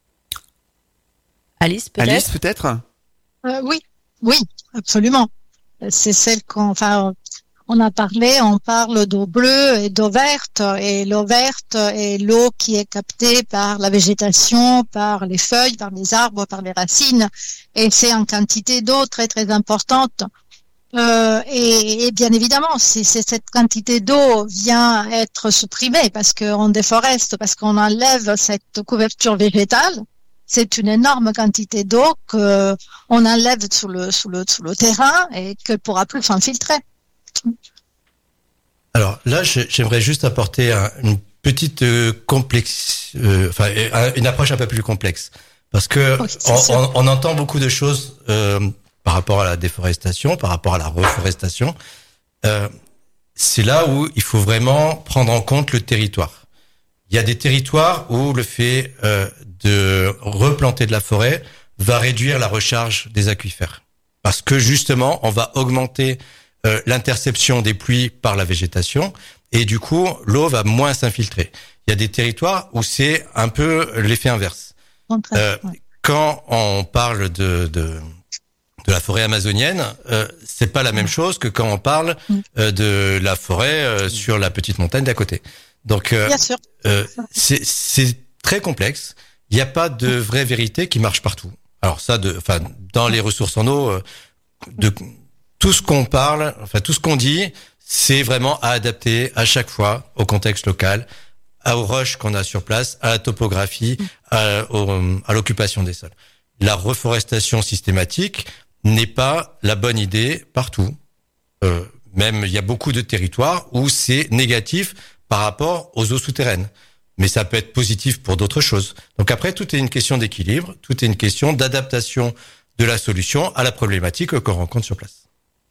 Alice, peut-être. Alice, peut-être. Euh, oui, oui, absolument. C'est celle qu'on, enfin, on a parlé, on parle d'eau bleue et d'eau verte, et l'eau verte est l'eau qui est captée par la végétation, par les feuilles, par les arbres, par les racines, et c'est en quantité d'eau très très importante. Euh, et, et bien évidemment, si, si cette quantité d'eau vient être supprimée parce qu'on déforeste, parce qu'on enlève cette couverture végétale, c'est une énorme quantité d'eau que on enlève sous le sous le sous le terrain et qu'elle pourra plus s'infiltrer. Alors là, j'aimerais juste apporter un, une petite euh, complexe, euh, enfin une approche un peu plus complexe, parce que oui, on, on, on entend beaucoup de choses euh, par rapport à la déforestation, par rapport à la reforestation. Euh, c'est là où il faut vraiment prendre en compte le territoire. Il y a des territoires où le fait euh, de replanter de la forêt va réduire la recharge des aquifères. Parce que justement, on va augmenter euh, l'interception des pluies par la végétation et du coup, l'eau va moins s'infiltrer. Il y a des territoires où c'est un peu l'effet inverse. Euh, quand on parle de, de, de la forêt amazonienne, euh, c'est pas la même chose que quand on parle euh, de la forêt euh, sur la petite montagne d'à côté. Donc, euh, euh, c'est, c'est très complexe. Il n'y a pas de vraie vérité qui marche partout. Alors ça, de, enfin, dans les ressources en eau, euh, de tout ce qu'on parle, enfin tout ce qu'on dit, c'est vraiment à adapter à chaque fois au contexte local, aux roches qu'on a sur place, à la topographie, à, au, à l'occupation des sols. La reforestation systématique n'est pas la bonne idée partout. Euh, même il y a beaucoup de territoires où c'est négatif par rapport aux eaux souterraines. Mais ça peut être positif pour d'autres choses. Donc après, tout est une question d'équilibre, tout est une question d'adaptation de la solution à la problématique qu'on rencontre sur place.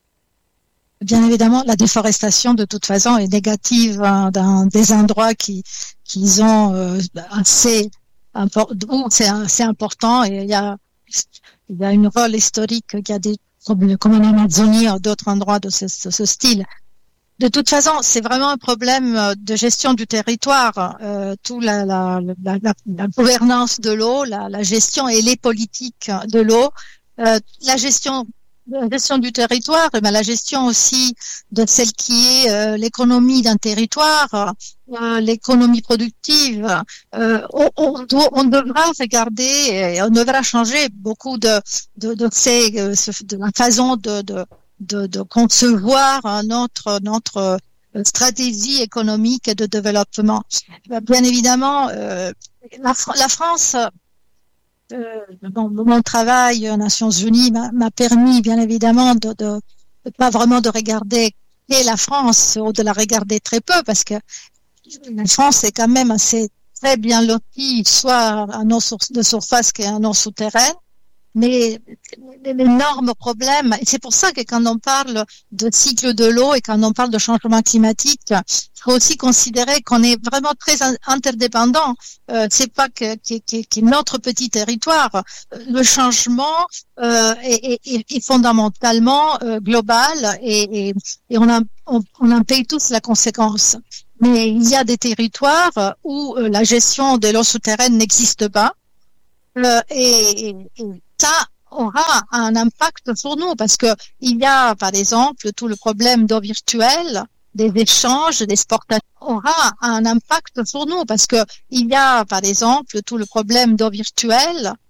Bien évidemment, la déforestation, de toute façon, est négative hein, dans des endroits qui, qui ont euh, assez, import, c'est assez important. Et il y a, il y a une rôle historique, il y a des comme en Amazonie ou d'autres endroits de ce, de ce style. De toute façon, c'est vraiment un problème de gestion du territoire. Euh, tout la, la, la, la, la gouvernance de l'eau, la, la gestion et les politiques de l'eau, euh, la gestion, la gestion du territoire, et bien la gestion aussi de celle qui est euh, l'économie d'un territoire, euh, l'économie productive. Euh, on, on, doit, on devra regarder et on devra changer beaucoup de de, de, ces, de la façon de, de De, de concevoir notre notre stratégie économique et de développement. Bien évidemment, euh, la, la France, euh, bon, mon travail aux Nations Unies m'a, m'a permis, bien évidemment, de, de, de pas vraiment de regarder et la France, ou de la regarder très peu, parce que la France est quand même assez très bien lotie, soit en eau de surface qu'en eau souterraine. Mais l'énorme problème, et c'est pour ça que quand on parle de cycle de l'eau et quand on parle de changement climatique, il faut aussi considérer qu'on est vraiment très interdépendants. Euh, c'est pas que, que, que, que notre petit territoire. Le changement euh, est, est, est fondamentalement euh, global et, et, et on, a, on, on en paye tous la conséquence. Mais il y a des territoires où euh, la gestion de l'eau souterraine n'existe pas. Euh, et, et, et ça aura un impact sur nous parce que il y a, par exemple, tout le problème d'eau virtuelle, des échanges, des exportations, aura un impact sur nous parce que il y a, par exemple, tout le problème d'eau virtuelle,